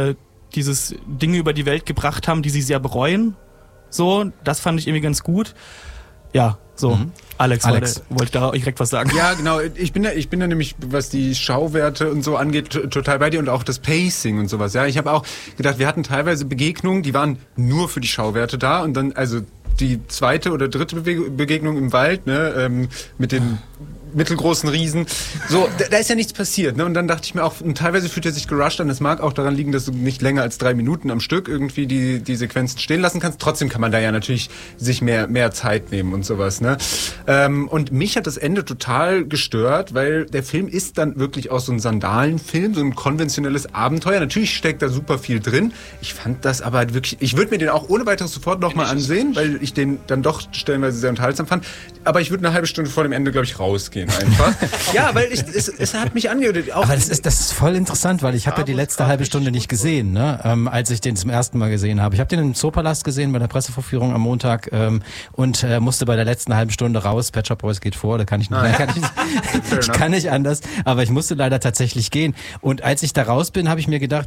Speaker 10: dieses Dinge über die Welt gebracht haben, die sie sehr bereuen. So, das fand ich irgendwie ganz gut. Ja, so. Mhm. Alex,
Speaker 1: Alex.
Speaker 10: wollte, wollte da direkt was sagen.
Speaker 11: Ja, genau. Ich bin da, ich bin da nämlich, was die Schauwerte und so angeht, t- total bei dir und auch das Pacing und sowas. Ja, ich habe auch gedacht, wir hatten teilweise Begegnungen, die waren nur für die Schauwerte da und dann, also die zweite oder dritte Bege- Begegnung im Wald, ne, ähm, mit den mittelgroßen Riesen. So, da, da ist ja nichts passiert, ne? Und dann dachte ich mir auch, und teilweise fühlt er sich gerusht an. Das mag auch daran liegen, dass du nicht länger als drei Minuten am Stück irgendwie die, die Sequenzen stehen lassen kannst. Trotzdem kann man da ja natürlich sich mehr, mehr Zeit nehmen und sowas, ne? Ähm, und mich hat das Ende total gestört, weil der Film ist dann wirklich auch so ein Sandalenfilm, so ein konventionelles Abenteuer. Natürlich steckt da super viel drin. Ich fand das aber halt wirklich, ich würde mir den auch ohne weiteres sofort nochmal ansehen, weil ich den dann doch stellenweise sehr unterhaltsam fand. Aber ich würde eine halbe Stunde vor dem Ende, glaube ich, rausgehen einfach. Ja, weil ich, es, es hat mich angehört. Auch
Speaker 1: aber das ist, das ist voll interessant, weil ich habe ja die letzte halbe Stunde nicht gesehen, ne? ähm, als ich den zum ersten Mal gesehen habe. Ich habe den im Zoopalast gesehen bei der Pressevorführung am Montag ähm, und äh, musste bei der letzten halben Stunde raus. Pet Shop Boys geht vor, da kann ich nicht, ah, kann ich, ich kann nicht anders. Aber ich musste leider tatsächlich gehen. Und als ich da raus bin, habe ich mir gedacht,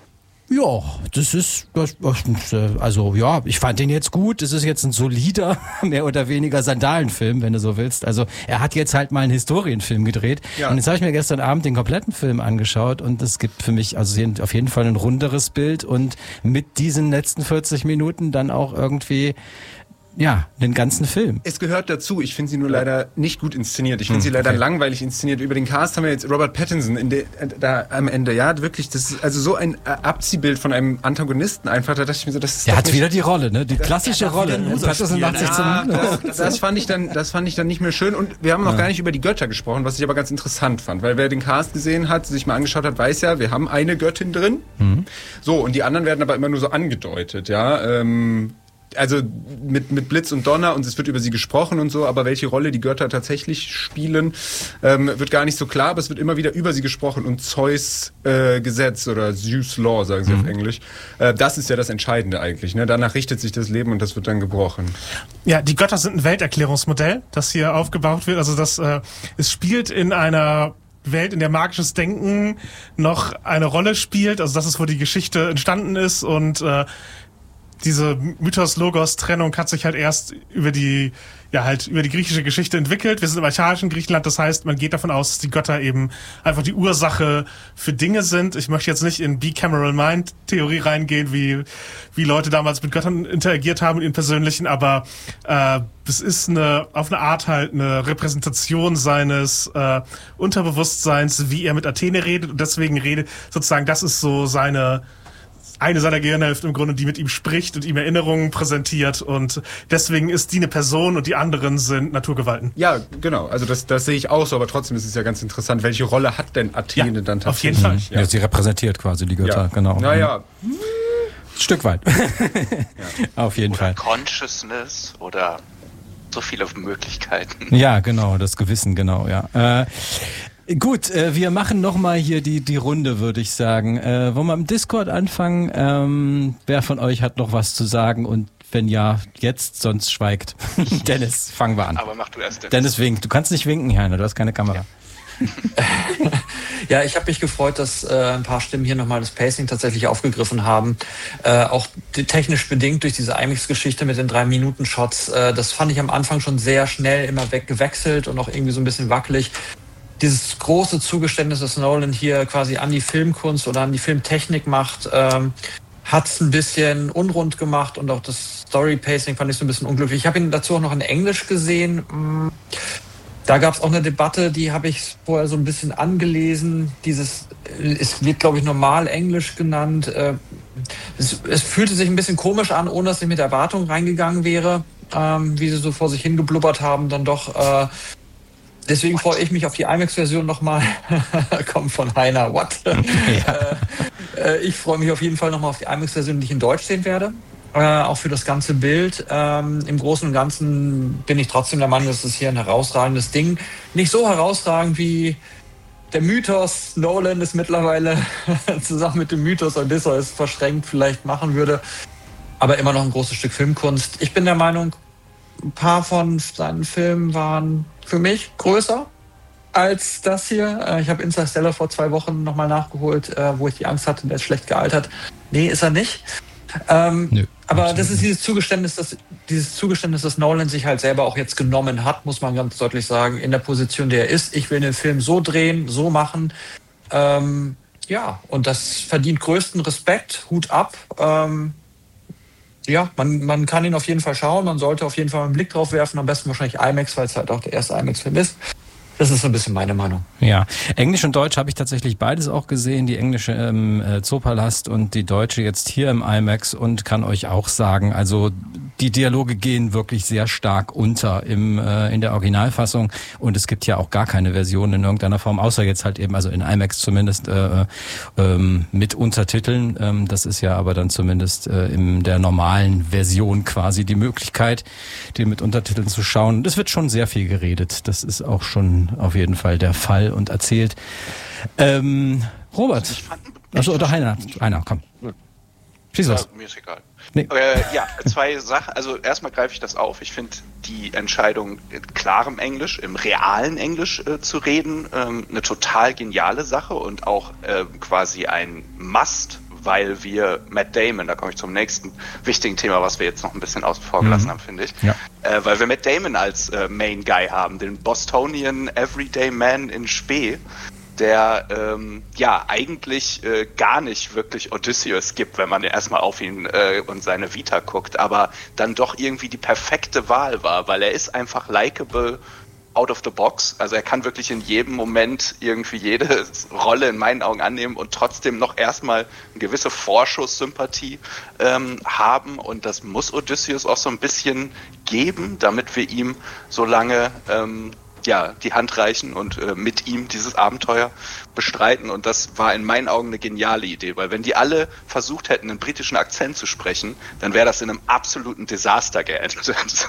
Speaker 1: ja, das ist, das, also ja, ich fand den jetzt gut. Das ist jetzt ein solider, mehr oder weniger Sandalenfilm, wenn du so willst. Also er hat jetzt halt mal einen Historienfilm gedreht. Ja. Und jetzt habe ich mir gestern Abend den kompletten Film angeschaut und es gibt für mich also auf jeden Fall ein runderes Bild und mit diesen letzten vierzig Minuten dann auch irgendwie ja, den ganzen Film.
Speaker 11: Es gehört dazu. Ich finde sie nur leider nicht gut inszeniert. Ich finde hm, sie leider
Speaker 1: okay.
Speaker 11: langweilig inszeniert. Über den Cast haben wir jetzt Robert Pattinson in de, da am Ende. Ja, wirklich, das ist also so ein Abziehbild von einem Antagonisten einfach. Da dachte ich mir so, das ist
Speaker 1: Der
Speaker 11: doch
Speaker 1: hat
Speaker 11: nicht,
Speaker 1: wieder die Rolle, ne? Die klassische Rolle.
Speaker 11: Pattinson macht sich zum das, das fand ich dann, das fand ich dann nicht mehr schön. Und wir haben noch ja. gar nicht über die Götter gesprochen, was ich aber ganz interessant fand, weil wer den Cast gesehen hat, sich mal angeschaut hat, weiß ja, wir haben eine Göttin drin. Mhm. So, und die anderen werden aber immer nur so angedeutet, ja. Ähm, Also mit, mit Blitz und Donner und es wird über sie gesprochen und so, aber welche Rolle die Götter tatsächlich spielen, ähm, wird gar nicht so klar, aber es wird immer wieder über sie gesprochen und Zeus äh, Gesetz oder Zeus Law, sagen sie mhm. auf Englisch, äh, das ist ja das Entscheidende eigentlich. Ne? Danach richtet sich das Leben und das wird dann gebrochen.
Speaker 2: Ja, die Götter sind ein Welterklärungsmodell, das hier aufgebaut wird. Also das, äh, es spielt in einer Welt, in der magisches Denken noch eine Rolle spielt. Also das ist, wo die Geschichte entstanden ist und äh, diese Mythos-Logos-Trennung hat sich halt erst über die, ja halt über die griechische Geschichte entwickelt. Wir sind im archaischen Griechenland, das heißt, man geht davon aus, dass die Götter eben einfach die Ursache für Dinge sind. Ich möchte jetzt nicht in Bicameral Mind-Theorie reingehen, wie wie Leute damals mit Göttern interagiert haben in ihren persönlichen, aber äh, es ist eine auf eine Art halt eine Repräsentation seines äh, Unterbewusstseins, wie er mit Athene redet und deswegen redet sozusagen, das ist so seine eine seiner Gehirnhälften im Grunde, die mit ihm spricht und ihm Erinnerungen präsentiert und deswegen ist die eine Person und die anderen sind Naturgewalten.
Speaker 11: Ja, genau. Also das, das sehe ich auch so, aber trotzdem ist es ja ganz interessant, welche Rolle hat denn Athene
Speaker 2: ja,
Speaker 11: dann tatsächlich?
Speaker 2: Auf jeden Fall.
Speaker 1: Ja. Ja, sie repräsentiert quasi die Götter,
Speaker 11: ja.
Speaker 1: genau.
Speaker 11: Naja.
Speaker 1: Stück weit. ja. Auf jeden
Speaker 3: oder
Speaker 1: Fall.
Speaker 3: Consciousness oder so viele Möglichkeiten.
Speaker 1: Ja, genau, das Gewissen, genau, ja. Äh, Gut, äh, wir machen nochmal hier die die Runde, würde ich sagen. Äh, wollen wir im Discord anfangen? Ähm, wer von euch hat noch was zu sagen? Und wenn ja, jetzt, sonst schweigt. Dennis, fangen wir an.
Speaker 3: Aber mach du erst, Dennis.
Speaker 1: Dennis winkt. Du kannst nicht winken, Heiner, du hast keine Kamera.
Speaker 5: Ja. Ja, ich habe mich gefreut, dass äh, ein paar Stimmen hier nochmal das Pacing tatsächlich aufgegriffen haben. Äh, auch technisch bedingt durch diese IMAX-Geschichte mit den drei Minuten Shots. Äh, das fand ich am Anfang schon sehr schnell immer weggewechselt und auch irgendwie so ein bisschen wackelig. Dieses große Zugeständnis, das Nolan hier quasi an die Filmkunst oder an die Filmtechnik macht, ähm, hat es ein bisschen unrund gemacht und auch das Story-Pacing fand ich so ein bisschen unglücklich. Ich habe ihn dazu auch noch in Englisch gesehen. Da gab es auch eine Debatte, die habe ich vorher so ein bisschen angelesen. Dieses, es wird, glaube ich, normal Englisch genannt. Es, es fühlte sich ein bisschen komisch an, ohne dass ich mit Erwartung reingegangen wäre, ähm, wie sie so vor sich hingeblubbert haben, dann doch. Äh, Deswegen freue ich mich auf die IMAX-Version nochmal. Kommt von Heiner, what? Ja. äh, ich freue mich auf jeden Fall nochmal auf die IMAX-Version, die ich in Deutsch sehen werde. Äh, auch für das ganze Bild. Ähm, Im Großen und Ganzen bin ich trotzdem der Meinung, dass es hier ein herausragendes Ding. Nicht so herausragend wie der Mythos Nolan es mittlerweile zusammen mit dem Mythos Odysseus verschränkt vielleicht machen würde. Aber immer noch ein großes Stück Filmkunst. Ich bin der Meinung, ein paar von seinen Filmen waren für mich größer als das hier. Ich habe Interstellar vor zwei Wochen nochmal nachgeholt, wo ich die Angst hatte, der ist schlecht gealtert. Nee, ist er nicht. Ähm,
Speaker 1: Nö,
Speaker 5: aber das ist dieses Zugeständnis, dass, dieses Zugeständnis, das Nolan sich halt selber auch jetzt genommen hat, muss man ganz deutlich sagen, in der Position, der er ist. Ich will den Film so drehen, so machen. Ähm, ja, und das verdient größten Respekt. Hut ab. Ähm, ja, man, man kann ihn auf jeden Fall schauen. Man sollte auf jeden Fall einen Blick drauf werfen. Am besten wahrscheinlich IMAX, weil es halt auch der erste IMAX-Film ist. Das ist so ein bisschen meine Meinung.
Speaker 1: Ja, Englisch und Deutsch habe ich tatsächlich beides auch gesehen, die englische im äh, Zoopalast und die deutsche jetzt hier im IMAX, und kann euch auch sagen, also die Dialoge gehen wirklich sehr stark unter im äh, in der Originalfassung, und es gibt ja auch gar keine Version in irgendeiner Form, außer jetzt halt eben, also in IMAX zumindest, äh, ähm, mit Untertiteln. Ähm, das ist ja aber dann zumindest äh, in der normalen Version quasi die Möglichkeit, die mit Untertiteln zu schauen. Das wird schon sehr viel geredet, das ist auch schon auf jeden Fall der Fall und erzählt. Ähm, Robert. Achso, oder Heiner. Heiner, komm. Schieß los.
Speaker 3: Ja, mir ist egal.
Speaker 1: Nee.
Speaker 3: Äh, ja, zwei Sachen. Also erstmal greife ich das auf. Ich finde die Entscheidung, in klarem Englisch, im realen Englisch äh, zu reden, ähm, eine total geniale Sache und auch äh, quasi ein Must, weil wir Matt Damon, da komme ich zum nächsten wichtigen Thema, was wir jetzt noch ein bisschen außen vor gelassen mhm. haben, finde ich,
Speaker 1: ja.
Speaker 3: äh, weil wir Matt Damon als äh, Main Guy haben, den Bostonian Everyday Man in Spee, der ähm, ja eigentlich äh, gar nicht wirklich Odysseus gibt, wenn man erstmal auf ihn äh, und seine Vita guckt, aber dann doch irgendwie die perfekte Wahl war, weil er ist einfach likable, out of the box. Also er kann wirklich in jedem Moment irgendwie jede Rolle in meinen Augen annehmen und trotzdem noch erstmal eine gewisse Vorschusssympathie ähm, haben, und das muss Odysseus auch so ein bisschen geben, damit wir ihm so lange ähm, ja, die Hand reichen und äh, mit ihm dieses Abenteuer bestreiten, und das war in meinen Augen eine geniale Idee, weil wenn die alle versucht hätten, einen britischen Akzent zu sprechen, dann wäre das in einem absoluten Desaster geendet.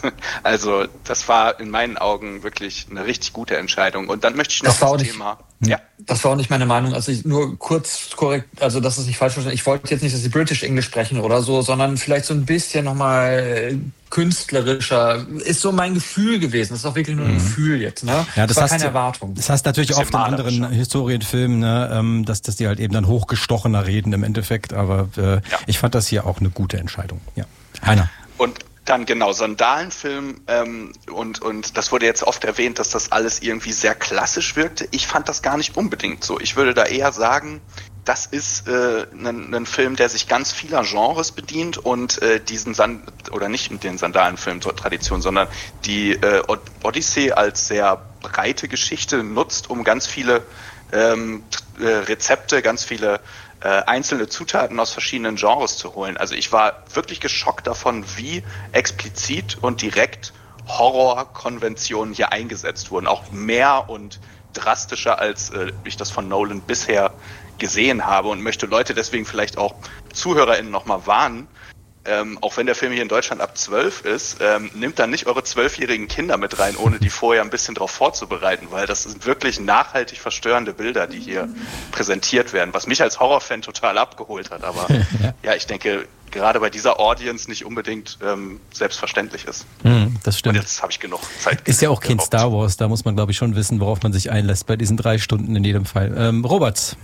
Speaker 3: Also das war in meinen Augen wirklich eine richtig gute Entscheidung, und dann möchte ich noch
Speaker 5: das,
Speaker 3: das
Speaker 5: nicht,
Speaker 3: Thema... Ja.
Speaker 5: Das war auch nicht meine Meinung, also ich, nur kurz korrekt, also das ist nicht falsch verstanden, ich wollte jetzt nicht, dass sie British English sprechen oder so, sondern vielleicht so ein bisschen nochmal künstlerischer, ist so mein Gefühl gewesen, das ist auch wirklich nur ein mhm. Gefühl jetzt, ne?
Speaker 1: Ja, das,
Speaker 5: das war
Speaker 1: hast
Speaker 5: keine
Speaker 1: du,
Speaker 5: Erwartung.
Speaker 1: Das heißt natürlich oft in anderen Historienfilmen, ne, ähm, dass, dass die halt eben dann hochgestochener reden im Endeffekt, aber äh, ja. ich fand das hier auch eine gute Entscheidung. Ja. Heiner.
Speaker 3: Und dann genau, Sandalenfilm, ähm, und, und das wurde jetzt oft erwähnt, dass das alles irgendwie sehr klassisch wirkte. Ich fand das gar nicht unbedingt so. Ich würde da eher sagen, das ist äh, ein, ein Film, der sich ganz vieler Genres bedient und äh, diesen Sand oder nicht den Sandalenfilm-Tradition, sondern die äh, Odyssee als sehr breite Geschichte nutzt, um ganz viele ähm, äh, Rezepte, ganz viele äh, einzelne Zutaten aus verschiedenen Genres zu holen. Also ich war wirklich geschockt davon, wie explizit und direkt Horrorkonventionen hier eingesetzt wurden. Auch mehr und drastischer, als äh, ich das von Nolan bisher gesehen habe, und möchte Leute deswegen vielleicht auch ZuhörerInnen nochmal warnen, ähm, auch wenn der Film hier in Deutschland ab zwölf ist, ähm, nehmt dann nicht eure zwölfjährigen Kinder mit rein, ohne die vorher ein bisschen darauf vorzubereiten, weil das sind wirklich nachhaltig verstörende Bilder, die hier präsentiert werden, was mich als Horrorfan total abgeholt hat, aber ja. ja, ich denke, gerade bei dieser Audience nicht unbedingt ähm, selbstverständlich ist.
Speaker 1: Mm, das stimmt.
Speaker 3: Und jetzt habe ich genug Zeit.
Speaker 1: Ist ja auch kein Star Wars, da muss man, glaube ich, schon wissen, worauf man sich einlässt bei diesen drei Stunden in jedem Fall. Ähm, Robert.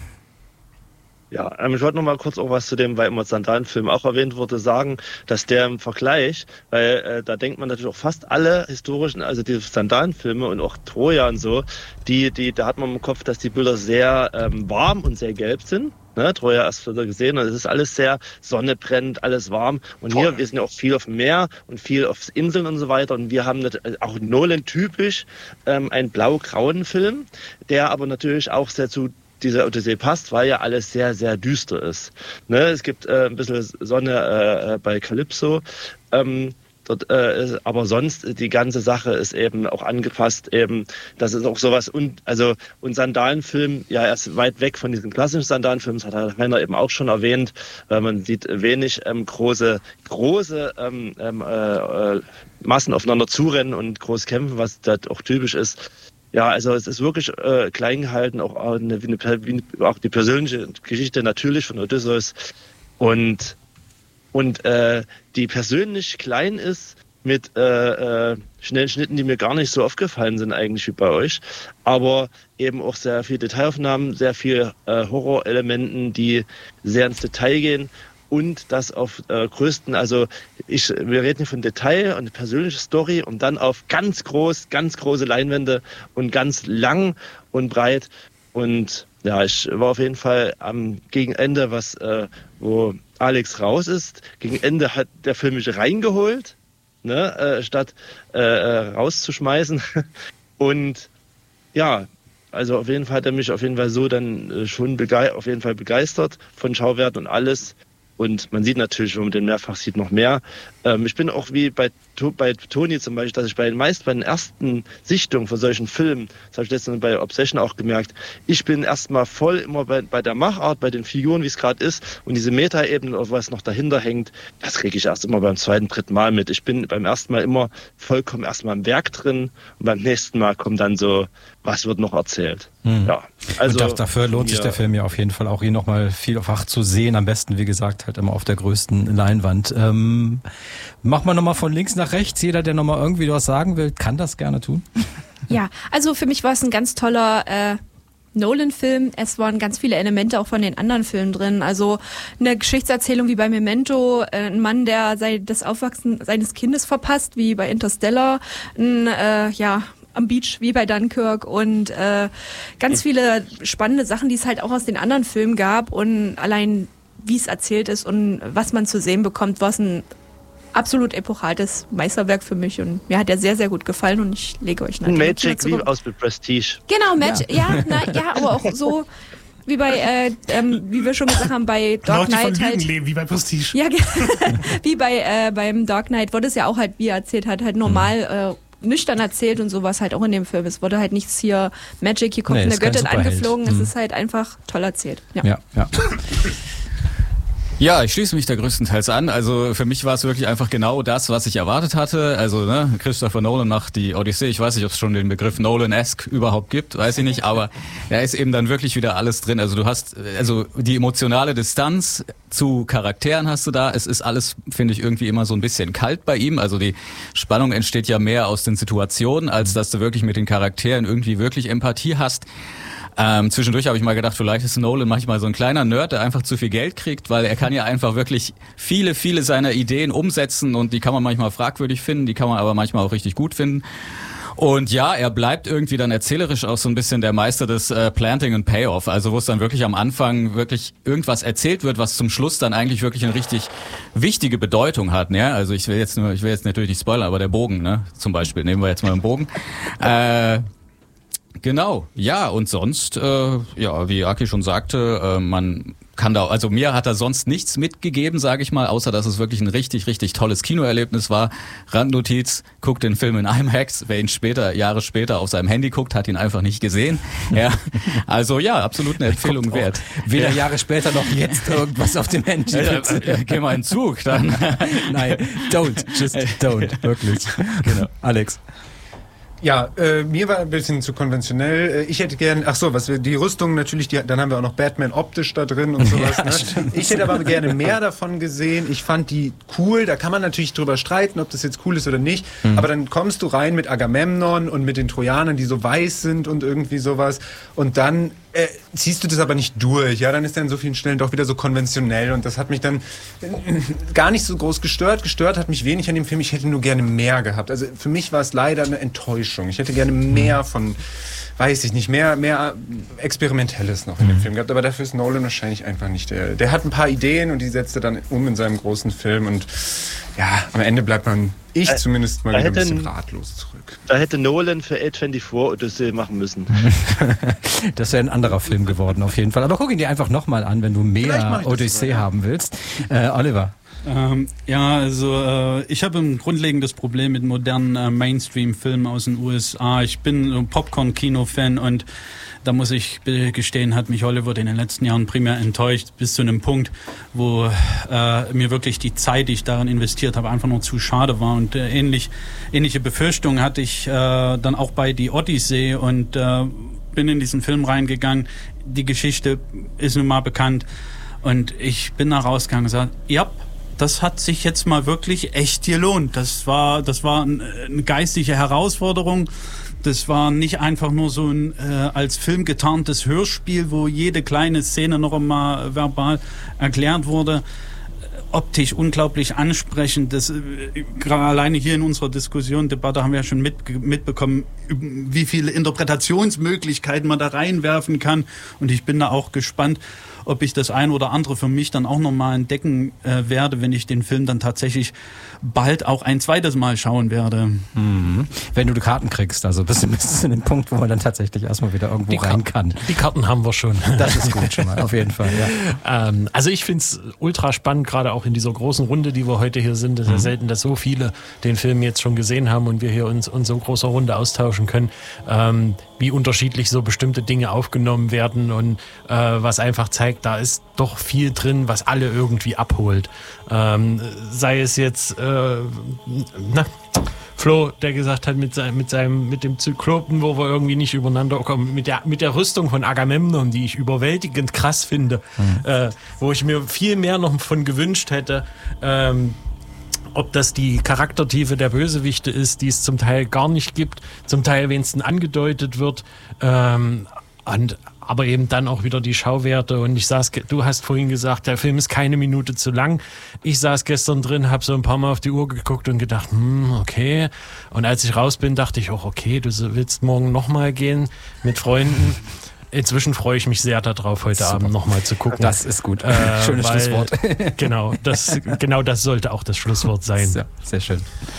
Speaker 8: Ja, ähm, ich wollte noch mal kurz auch was zu dem, weil immer Sandalenfilm auch erwähnt wurde, sagen, dass der im Vergleich, weil äh, da denkt man natürlich auch fast alle historischen, also die Sandalenfilme und auch Troja und so, die, die, da hat man im Kopf, dass die Bilder sehr ähm, warm und sehr gelb sind. Ne, Troja erst wieder gesehen, und es ist alles sehr, Sonne brennt, alles warm, und Toll. Hier, wir sind ja auch viel auf dem Meer und viel auf Inseln und so weiter, und wir haben nicht, auch Nolan typisch ähm, einen blau-grauen Film, der aber natürlich auch sehr zu dieser Odyssee passt, weil ja alles sehr, sehr düster ist. Ne, es gibt äh, ein bisschen Sonne äh, bei Calypso, ähm, dort, äh, ist, aber sonst die ganze Sache ist eben auch angepasst, eben, das ist auch sowas, und also und Sandalenfilm, ja, er ist weit weg von diesen klassischen Sandalenfilmen, das hat Heiner eben auch schon erwähnt, weil man sieht wenig ähm, große, große ähm, äh, Massen aufeinander zurennen und groß kämpfen, was da auch typisch ist. Ja, also es ist wirklich äh, klein gehalten, auch, eine, wie eine, wie auch die persönliche Geschichte natürlich von Odysseus, und und äh, die persönlich klein ist mit äh, äh, schnellen Schnitten, die mir gar nicht so aufgefallen sind eigentlich wie bei euch, aber eben auch sehr viel Detailaufnahmen, sehr viel äh, Horrorelementen, die sehr ins Detail gehen, und das auf äh, größten, also ich, wir reden hier von Detail und eine persönliche Story und dann auf ganz groß, ganz große Leinwände und ganz lang und breit. Und ja, ich war auf jeden Fall am Gegenende, was äh, wo Alex raus ist. Gegen Ende hat der Film mich reingeholt, ne, äh, statt äh, rauszuschmeißen. Und ja, also auf jeden Fall hat er mich auf jeden Fall so dann äh, schon begei- auf jeden Fall begeistert von Schauwerten und alles. Und man sieht natürlich, wenn man den mehrfach sieht, noch mehr. Ähm, ich bin auch wie bei, bei Toni zum Beispiel, dass ich bei den meist bei den ersten Sichtungen von solchen Filmen, das habe ich letztens bei Obsession auch gemerkt, ich bin erstmal voll immer bei, bei der Machart, bei den Figuren, wie es gerade ist. Und diese Metaebene, was noch dahinter hängt, das kriege ich erst immer beim zweiten, dritten Mal mit. Ich bin beim ersten Mal immer vollkommen erstmal im Werk drin und beim nächsten Mal kommt dann so, was wird noch erzählt.
Speaker 1: Hm.
Speaker 8: Ja, also
Speaker 1: und dafür lohnt sich der Film ja auf jeden Fall auch, ihn nochmal vielfach zu sehen. Am besten, wie gesagt, halt immer auf der größten Leinwand. Ähm, mach mal nochmal von links nach rechts. Jeder, der nochmal irgendwie was sagen will, kann das gerne tun.
Speaker 9: Ja, also für mich war es ein ganz toller äh, Nolan-Film. Es waren ganz viele Elemente auch von den anderen Filmen drin. Also eine Geschichtserzählung wie bei Memento, äh, ein Mann, der sei, das Aufwachsen seines Kindes verpasst, wie bei Interstellar, ein, äh, ja, am Beach, wie bei Dunkirk und äh, ganz viele spannende Sachen, die es halt auch aus den anderen Filmen gab und allein wie es erzählt ist und was man zu sehen bekommt, war es ein absolut epochales Meisterwerk für mich und mir hat er sehr, sehr gut gefallen und ich lege euch natürlich
Speaker 8: Magic wie aus mit Prestige.
Speaker 9: Genau, Magic, ja, ja, na, ja, aber auch so wie bei, äh, ähm, wie wir schon gesagt haben, bei Dark
Speaker 2: Leute von
Speaker 9: Knight halt.
Speaker 2: Lügen leben, wie bei Prestige.
Speaker 9: Ja, wie bei äh, beim Dark Knight wurde es ja auch halt, wie er erzählt hat, halt normal äh, nüchtern erzählt und sowas halt auch in dem Film. Es wurde halt nichts hier Magic, hier kommt
Speaker 1: Nee,
Speaker 9: eine
Speaker 1: ist kein
Speaker 9: Göttin
Speaker 1: Superheld.
Speaker 9: angeflogen.
Speaker 1: Hm.
Speaker 9: Es ist halt einfach toll erzählt. Ja.
Speaker 1: Ja, ja.
Speaker 7: Ja, ich schließe mich da größtenteils an. Also für mich war es wirklich einfach genau das, was ich erwartet hatte. Also ne, Christopher Nolan macht die Odyssee. Ich weiß nicht, ob es schon den Begriff Nolan-esque überhaupt gibt, weiß ich nicht. Aber da ist eben dann wirklich wieder alles drin. Also du hast, also die emotionale Distanz zu Charakteren hast du da. Es ist alles, finde ich, irgendwie immer so ein bisschen kalt bei ihm. Also die Spannung entsteht ja mehr aus den Situationen, als dass du wirklich mit den Charakteren irgendwie wirklich Empathie hast. Ähm, zwischendurch habe ich mal gedacht, vielleicht ist Nolan manchmal so ein kleiner Nerd, der einfach zu viel Geld kriegt, weil er kann ja einfach wirklich viele, viele seiner Ideen umsetzen und die kann man manchmal fragwürdig finden, die kann man aber manchmal auch richtig gut finden. Und ja, er bleibt irgendwie dann erzählerisch auch so ein bisschen der Meister des äh, Planting and Payoff, also wo es dann wirklich am Anfang wirklich irgendwas erzählt wird, was zum Schluss dann eigentlich wirklich eine richtig wichtige Bedeutung hat. Ne? Also ich will jetzt nur, ich will jetzt natürlich nicht spoilern, aber der Bogen, ne, zum Beispiel, nehmen wir jetzt mal einen Bogen. Äh, Genau, ja, und sonst, äh, ja, wie Aki schon sagte, äh, man kann da, also mir hat er sonst nichts mitgegeben, sage ich mal, außer dass es wirklich ein richtig, richtig tolles Kinoerlebnis war. Randnotiz, guckt den Film in IMAX, wer ihn später, Jahre später auf seinem Handy guckt, hat ihn einfach nicht gesehen. Ja, also ja, absolut eine Empfehlung wert.
Speaker 1: Weder
Speaker 7: ja.
Speaker 1: Jahre später noch jetzt irgendwas auf dem Handy.
Speaker 7: Ja, äh, geh mal in den Zug, dann.
Speaker 1: Nein, don't, just don't, wirklich. Genau. Alex.
Speaker 11: Ja, äh, mir war ein bisschen zu konventionell. Äh, Ich hätte gern, ach so, was wir, die Rüstung natürlich, die, dann haben wir auch noch Batman optisch da drin und sowas.
Speaker 1: Ja,
Speaker 11: ne?
Speaker 1: stimmt.
Speaker 11: Ich hätte aber gerne mehr davon gesehen. Ich fand die cool. Da kann man natürlich drüber streiten, ob das jetzt cool ist oder nicht. Mhm. Aber dann kommst du rein mit Agamemnon und mit den Trojanern, die so weiß sind und irgendwie sowas. Und dann äh, ziehst du das aber nicht durch. Ja, dann ist er an so vielen Stellen doch wieder so konventionell. Und das hat mich dann äh, gar nicht so groß gestört. Gestört hat mich wenig an dem Film. Ich hätte nur gerne mehr gehabt. Also für mich war es leider eine Enttäuschung. Ich hätte gerne mehr von, weiß ich nicht, mehr, mehr Experimentelles noch in dem Film gehabt. Aber dafür ist Nolan wahrscheinlich einfach nicht der. Der hat ein paar Ideen und die setzt er dann um in seinem großen Film. Und ja, am Ende bleibt man, ich
Speaker 8: Da-
Speaker 11: zumindest, mal
Speaker 8: da
Speaker 11: wieder ein
Speaker 8: hätte-
Speaker 11: bisschen ratlos zurück.
Speaker 8: Da hätte Nolan für A vierundzwanzig Odyssey machen müssen.
Speaker 1: Das wäre ein anderer Film geworden auf jeden Fall. Aber guck ihn dir einfach nochmal an, wenn du
Speaker 11: Vielleicht mach
Speaker 1: mehr
Speaker 11: ich das
Speaker 1: Odyssee
Speaker 11: sogar, ja.
Speaker 1: haben willst. Äh, Oliver.
Speaker 4: Ähm, ja, also äh, ich habe ein grundlegendes Problem mit modernen äh, Mainstream-Filmen aus den U S A. Ich bin so ein Popcorn-Kino-Fan und da muss ich gestehen, hat mich Hollywood in den letzten Jahren primär enttäuscht, bis zu einem Punkt, wo äh, mir wirklich die Zeit, die ich darin investiert habe, einfach nur zu schade war. Und äh, ähnlich, ähnliche Befürchtungen hatte ich äh, dann auch bei Die Odyssee und äh, bin in diesen Film reingegangen. Die Geschichte ist nun mal bekannt und ich bin da rausgegangen und gesagt, ja, das hat sich jetzt mal wirklich echt gelohnt. Das war, das war ein, eine geistige Herausforderung. Das war nicht einfach nur so ein äh, als Film getarntes Hörspiel, wo jede kleine Szene noch einmal verbal erklärt wurde. optisch unglaublich ansprechend. Das, äh, gerade alleine hier in unserer Diskussion, Debatte haben wir ja schon mit, mitbekommen, wie viele Interpretationsmöglichkeiten man da reinwerfen kann. Und ich bin da auch gespannt, ob ich das ein oder andere für mich dann auch nochmal entdecken äh, werde, wenn ich den Film dann tatsächlich bald auch ein zweites Mal schauen werde.
Speaker 1: Mhm. Wenn du die Karten kriegst, also bist du bis zu dem Punkt, wo man dann tatsächlich erstmal wieder irgendwo
Speaker 6: die
Speaker 1: rein
Speaker 6: Karten,
Speaker 1: kann.
Speaker 6: Die Karten haben wir schon.
Speaker 1: Das ist gut schon mal, auf jeden Fall. Ja.
Speaker 6: Ähm, also ich finde es ultra spannend, gerade auch in dieser großen Runde, die wir heute hier sind. Es ist ja selten, dass so viele den Film jetzt schon gesehen haben und wir hier uns in so großer Runde austauschen können, ähm, wie unterschiedlich so bestimmte Dinge aufgenommen werden und äh, was einfach zeigt, da ist doch viel drin, was alle irgendwie abholt. Ähm, sei es jetzt äh, na, Flo, der gesagt hat, mit seinem, mit seinem, mit dem Zyklopen, wo wir irgendwie nicht übereinander kommen, mit der, mit der Rüstung von Agamemnon, die ich überwältigend krass finde, mhm. äh, wo ich mir viel mehr noch von gewünscht hätte, ähm, ob das die Charaktertiefe der Bösewichte ist, die es zum Teil gar nicht gibt, zum Teil wenigstens angedeutet wird, ähm, und aber eben dann auch wieder die Schauwerte. Und ich saß, du hast vorhin gesagt, der Film ist keine Minute zu lang. Ich saß gestern drin, habe so ein paar Mal auf die Uhr geguckt und gedacht, hm, okay. Und als ich raus bin, dachte ich auch, okay, du willst morgen nochmal gehen mit Freunden. Inzwischen freue ich mich sehr darauf, heute Super. Abend nochmal zu gucken.
Speaker 1: Das ist gut.
Speaker 6: Äh,
Speaker 1: Schönes
Speaker 6: weil,
Speaker 1: Schlusswort.
Speaker 6: Genau, das, genau das sollte auch das Schlusswort sein.
Speaker 1: Sehr, sehr schön.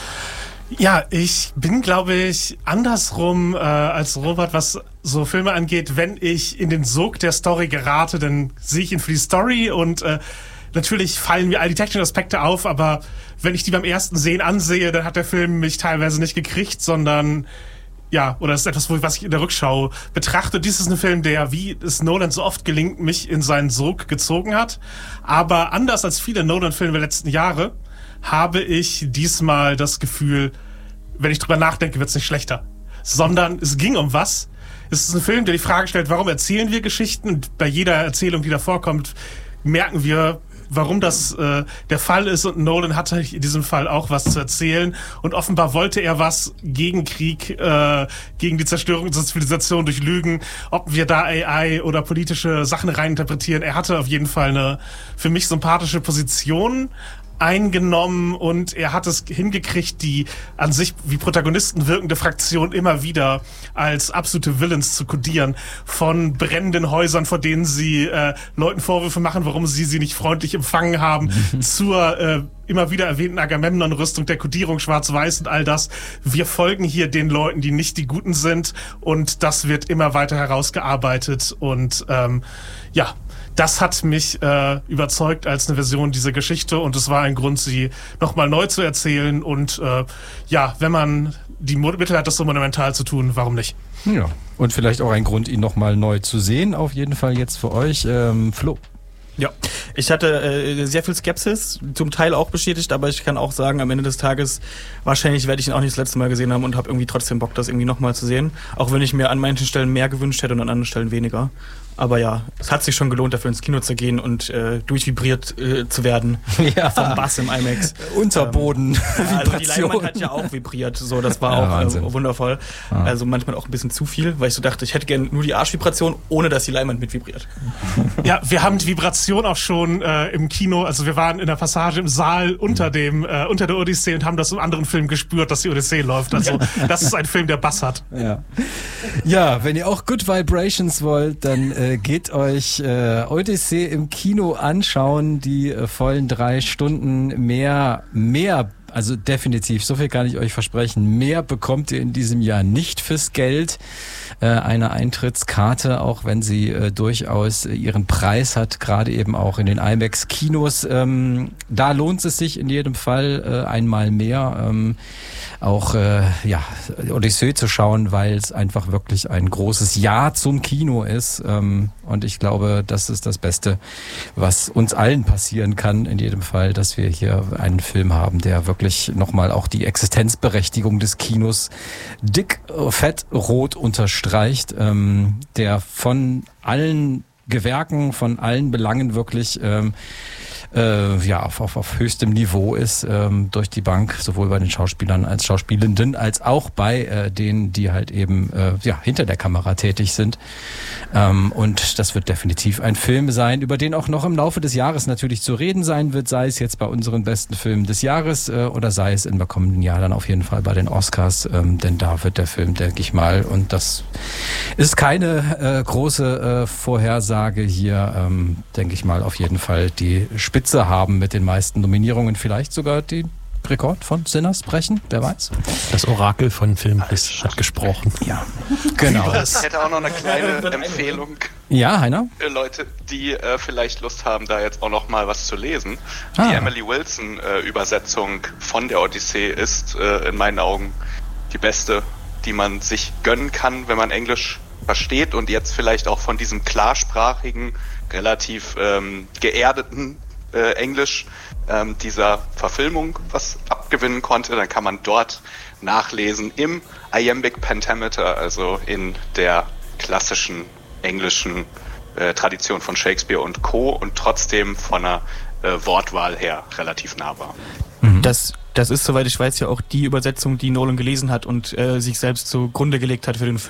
Speaker 2: Ja, ich bin, glaube ich, andersrum äh, als Robert, was so Filme angeht. Wenn ich in den Sog der Story gerate, dann sehe ich ihn für die Story und äh, natürlich fallen mir all die technischen Aspekte auf, aber wenn ich die beim ersten Sehen ansehe, dann hat der Film mich teilweise nicht gekriegt, sondern ja, oder das ist etwas, was ich in der Rückschau betrachte. Dies ist ein Film, der, wie es Nolan so oft gelingt, mich in seinen Sog gezogen hat. Aber anders als viele Nolan-Filme der letzten Jahre habe ich diesmal das Gefühl, wenn ich drüber nachdenke, wird es nicht schlechter. Sondern es ging um was. Es ist ein Film, der die Frage stellt, warum erzählen wir Geschichten? Und bei jeder Erzählung, die da vorkommt, merken wir, warum das äh, der Fall ist. Und Nolan hatte in diesem Fall auch was zu erzählen. Und offenbar wollte er was gegen Krieg, äh, gegen die Zerstörung unserer Zivilisation durch Lügen. Ob wir da A I oder politische Sachen reininterpretieren. Er hatte auf jeden Fall eine für mich sympathische Position eingenommen und er hat es hingekriegt, die an sich wie Protagonisten wirkende Fraktion immer wieder als absolute Villains zu kodieren. Von brennenden Häusern, vor denen sie äh, Leuten Vorwürfe machen, warum sie sie nicht freundlich empfangen haben, zur äh, immer wieder erwähnten Agamemnon-Rüstung, der Kodierung schwarz-weiß und all das. Wir folgen hier den Leuten, die nicht die Guten sind und das wird immer weiter herausgearbeitet und ähm, ja, das hat mich äh, überzeugt als eine Version dieser Geschichte und es war ein Grund, sie nochmal neu zu erzählen und äh, ja, wenn man die Mittel hat, das so monumental zu tun, warum nicht?
Speaker 1: Ja, und vielleicht auch ein Grund, ihn nochmal neu zu sehen, auf jeden Fall jetzt für euch. Ähm, Flo.
Speaker 10: Ja, ich hatte äh, sehr viel Skepsis, zum Teil auch bestätigt, aber ich kann auch sagen, am Ende des Tages, wahrscheinlich werde ich ihn auch nicht das letzte Mal gesehen haben und habe irgendwie trotzdem Bock, das irgendwie nochmal zu sehen. Auch wenn ich mir an manchen Stellen mehr gewünscht hätte und an anderen Stellen weniger. Aber ja, es hat sich schon gelohnt, dafür ins Kino zu gehen und äh, durchvibriert äh, zu werden
Speaker 1: ja.
Speaker 10: vom Bass im IMAX.
Speaker 1: Unterboden.
Speaker 10: Ähm, also die Leinwand hat ja auch vibriert, so das war ja, auch äh, wundervoll. Ja. Also manchmal auch ein bisschen zu viel, weil ich so dachte, ich hätte gerne nur die Arschvibration, ohne dass die Leinwand mit vibriert.
Speaker 2: Ja, wir haben die Vibration auch schon äh, im Kino, also wir waren in der Passage im Saal unter dem äh, unter der Odyssee und haben das im anderen Film gespürt, dass die Odyssee läuft. Also das ist ein Film, der Bass hat.
Speaker 1: Ja, ja, wenn ihr auch Good Vibrations wollt, dann äh, geht euch äh, Odyssee im Kino anschauen, die äh, vollen drei Stunden, mehr, mehr, also definitiv, so viel kann ich euch versprechen, mehr bekommt ihr in diesem Jahr nicht fürs Geld. Äh, eine Eintrittskarte, auch wenn sie äh, durchaus äh, ihren Preis hat, gerade eben auch in den IMAX-Kinos. Ähm, da lohnt es sich in jedem Fall äh, einmal mehr, ähm, auch äh, ja, Odyssee zu schauen, weil es einfach wirklich ein großes Ja zum Kino ist. Ähm, und ich glaube, das ist das Beste, was uns allen passieren kann, in jedem Fall, dass wir hier einen Film haben, der wirklich nochmal auch die Existenzberechtigung des Kinos dick, fett, rot unterstreicht, ähm, der von allen Gewerken, von allen Belangen wirklich ähm, äh, ja auf, auf, auf höchstem Niveau ist, ähm, durch die Bank, sowohl bei den Schauspielern als Schauspielenden, als auch bei äh, denen, die halt eben äh, ja hinter der Kamera tätig sind. Ähm, und das wird definitiv ein Film sein, über den auch noch im Laufe des Jahres natürlich zu reden sein wird, sei es jetzt bei unseren besten Filmen des Jahres äh, oder sei es im kommenden Jahr dann auf jeden Fall bei den Oscars, ähm, denn da wird der Film, denke ich mal, und das ist keine äh, große äh, Vorhersage hier, ähm, denke ich mal, auf jeden Fall die Spitze haben mit den meisten Nominierungen, vielleicht sogar den Rekord von Sinners brechen, wer weiß.
Speaker 6: Das Orakel von Filmriss hat gesprochen.
Speaker 1: Ja, genau.
Speaker 3: Ich hätte auch noch eine kleine Empfehlung.
Speaker 1: Ja, Heiner?
Speaker 3: Für Leute, die äh, vielleicht Lust haben, da jetzt auch noch mal was zu lesen.
Speaker 1: Ah.
Speaker 3: Die Emily Wilson äh, Übersetzung von der Odyssee ist äh, in meinen Augen die beste, die man sich gönnen kann, wenn man Englisch versteht und jetzt vielleicht auch von diesem klarsprachigen, relativ ähm, geerdeten äh, Englisch ähm, dieser Verfilmung was abgewinnen konnte, dann kann man dort nachlesen im Iambic Pentameter, also in der klassischen englischen äh, Tradition von Shakespeare und Co. und trotzdem von einer äh, Wortwahl her relativ nahbar.
Speaker 10: Das, das ist, soweit ich weiß, ja auch die Übersetzung, die Nolan gelesen hat und äh, sich selbst zugrunde gelegt hat für den Film.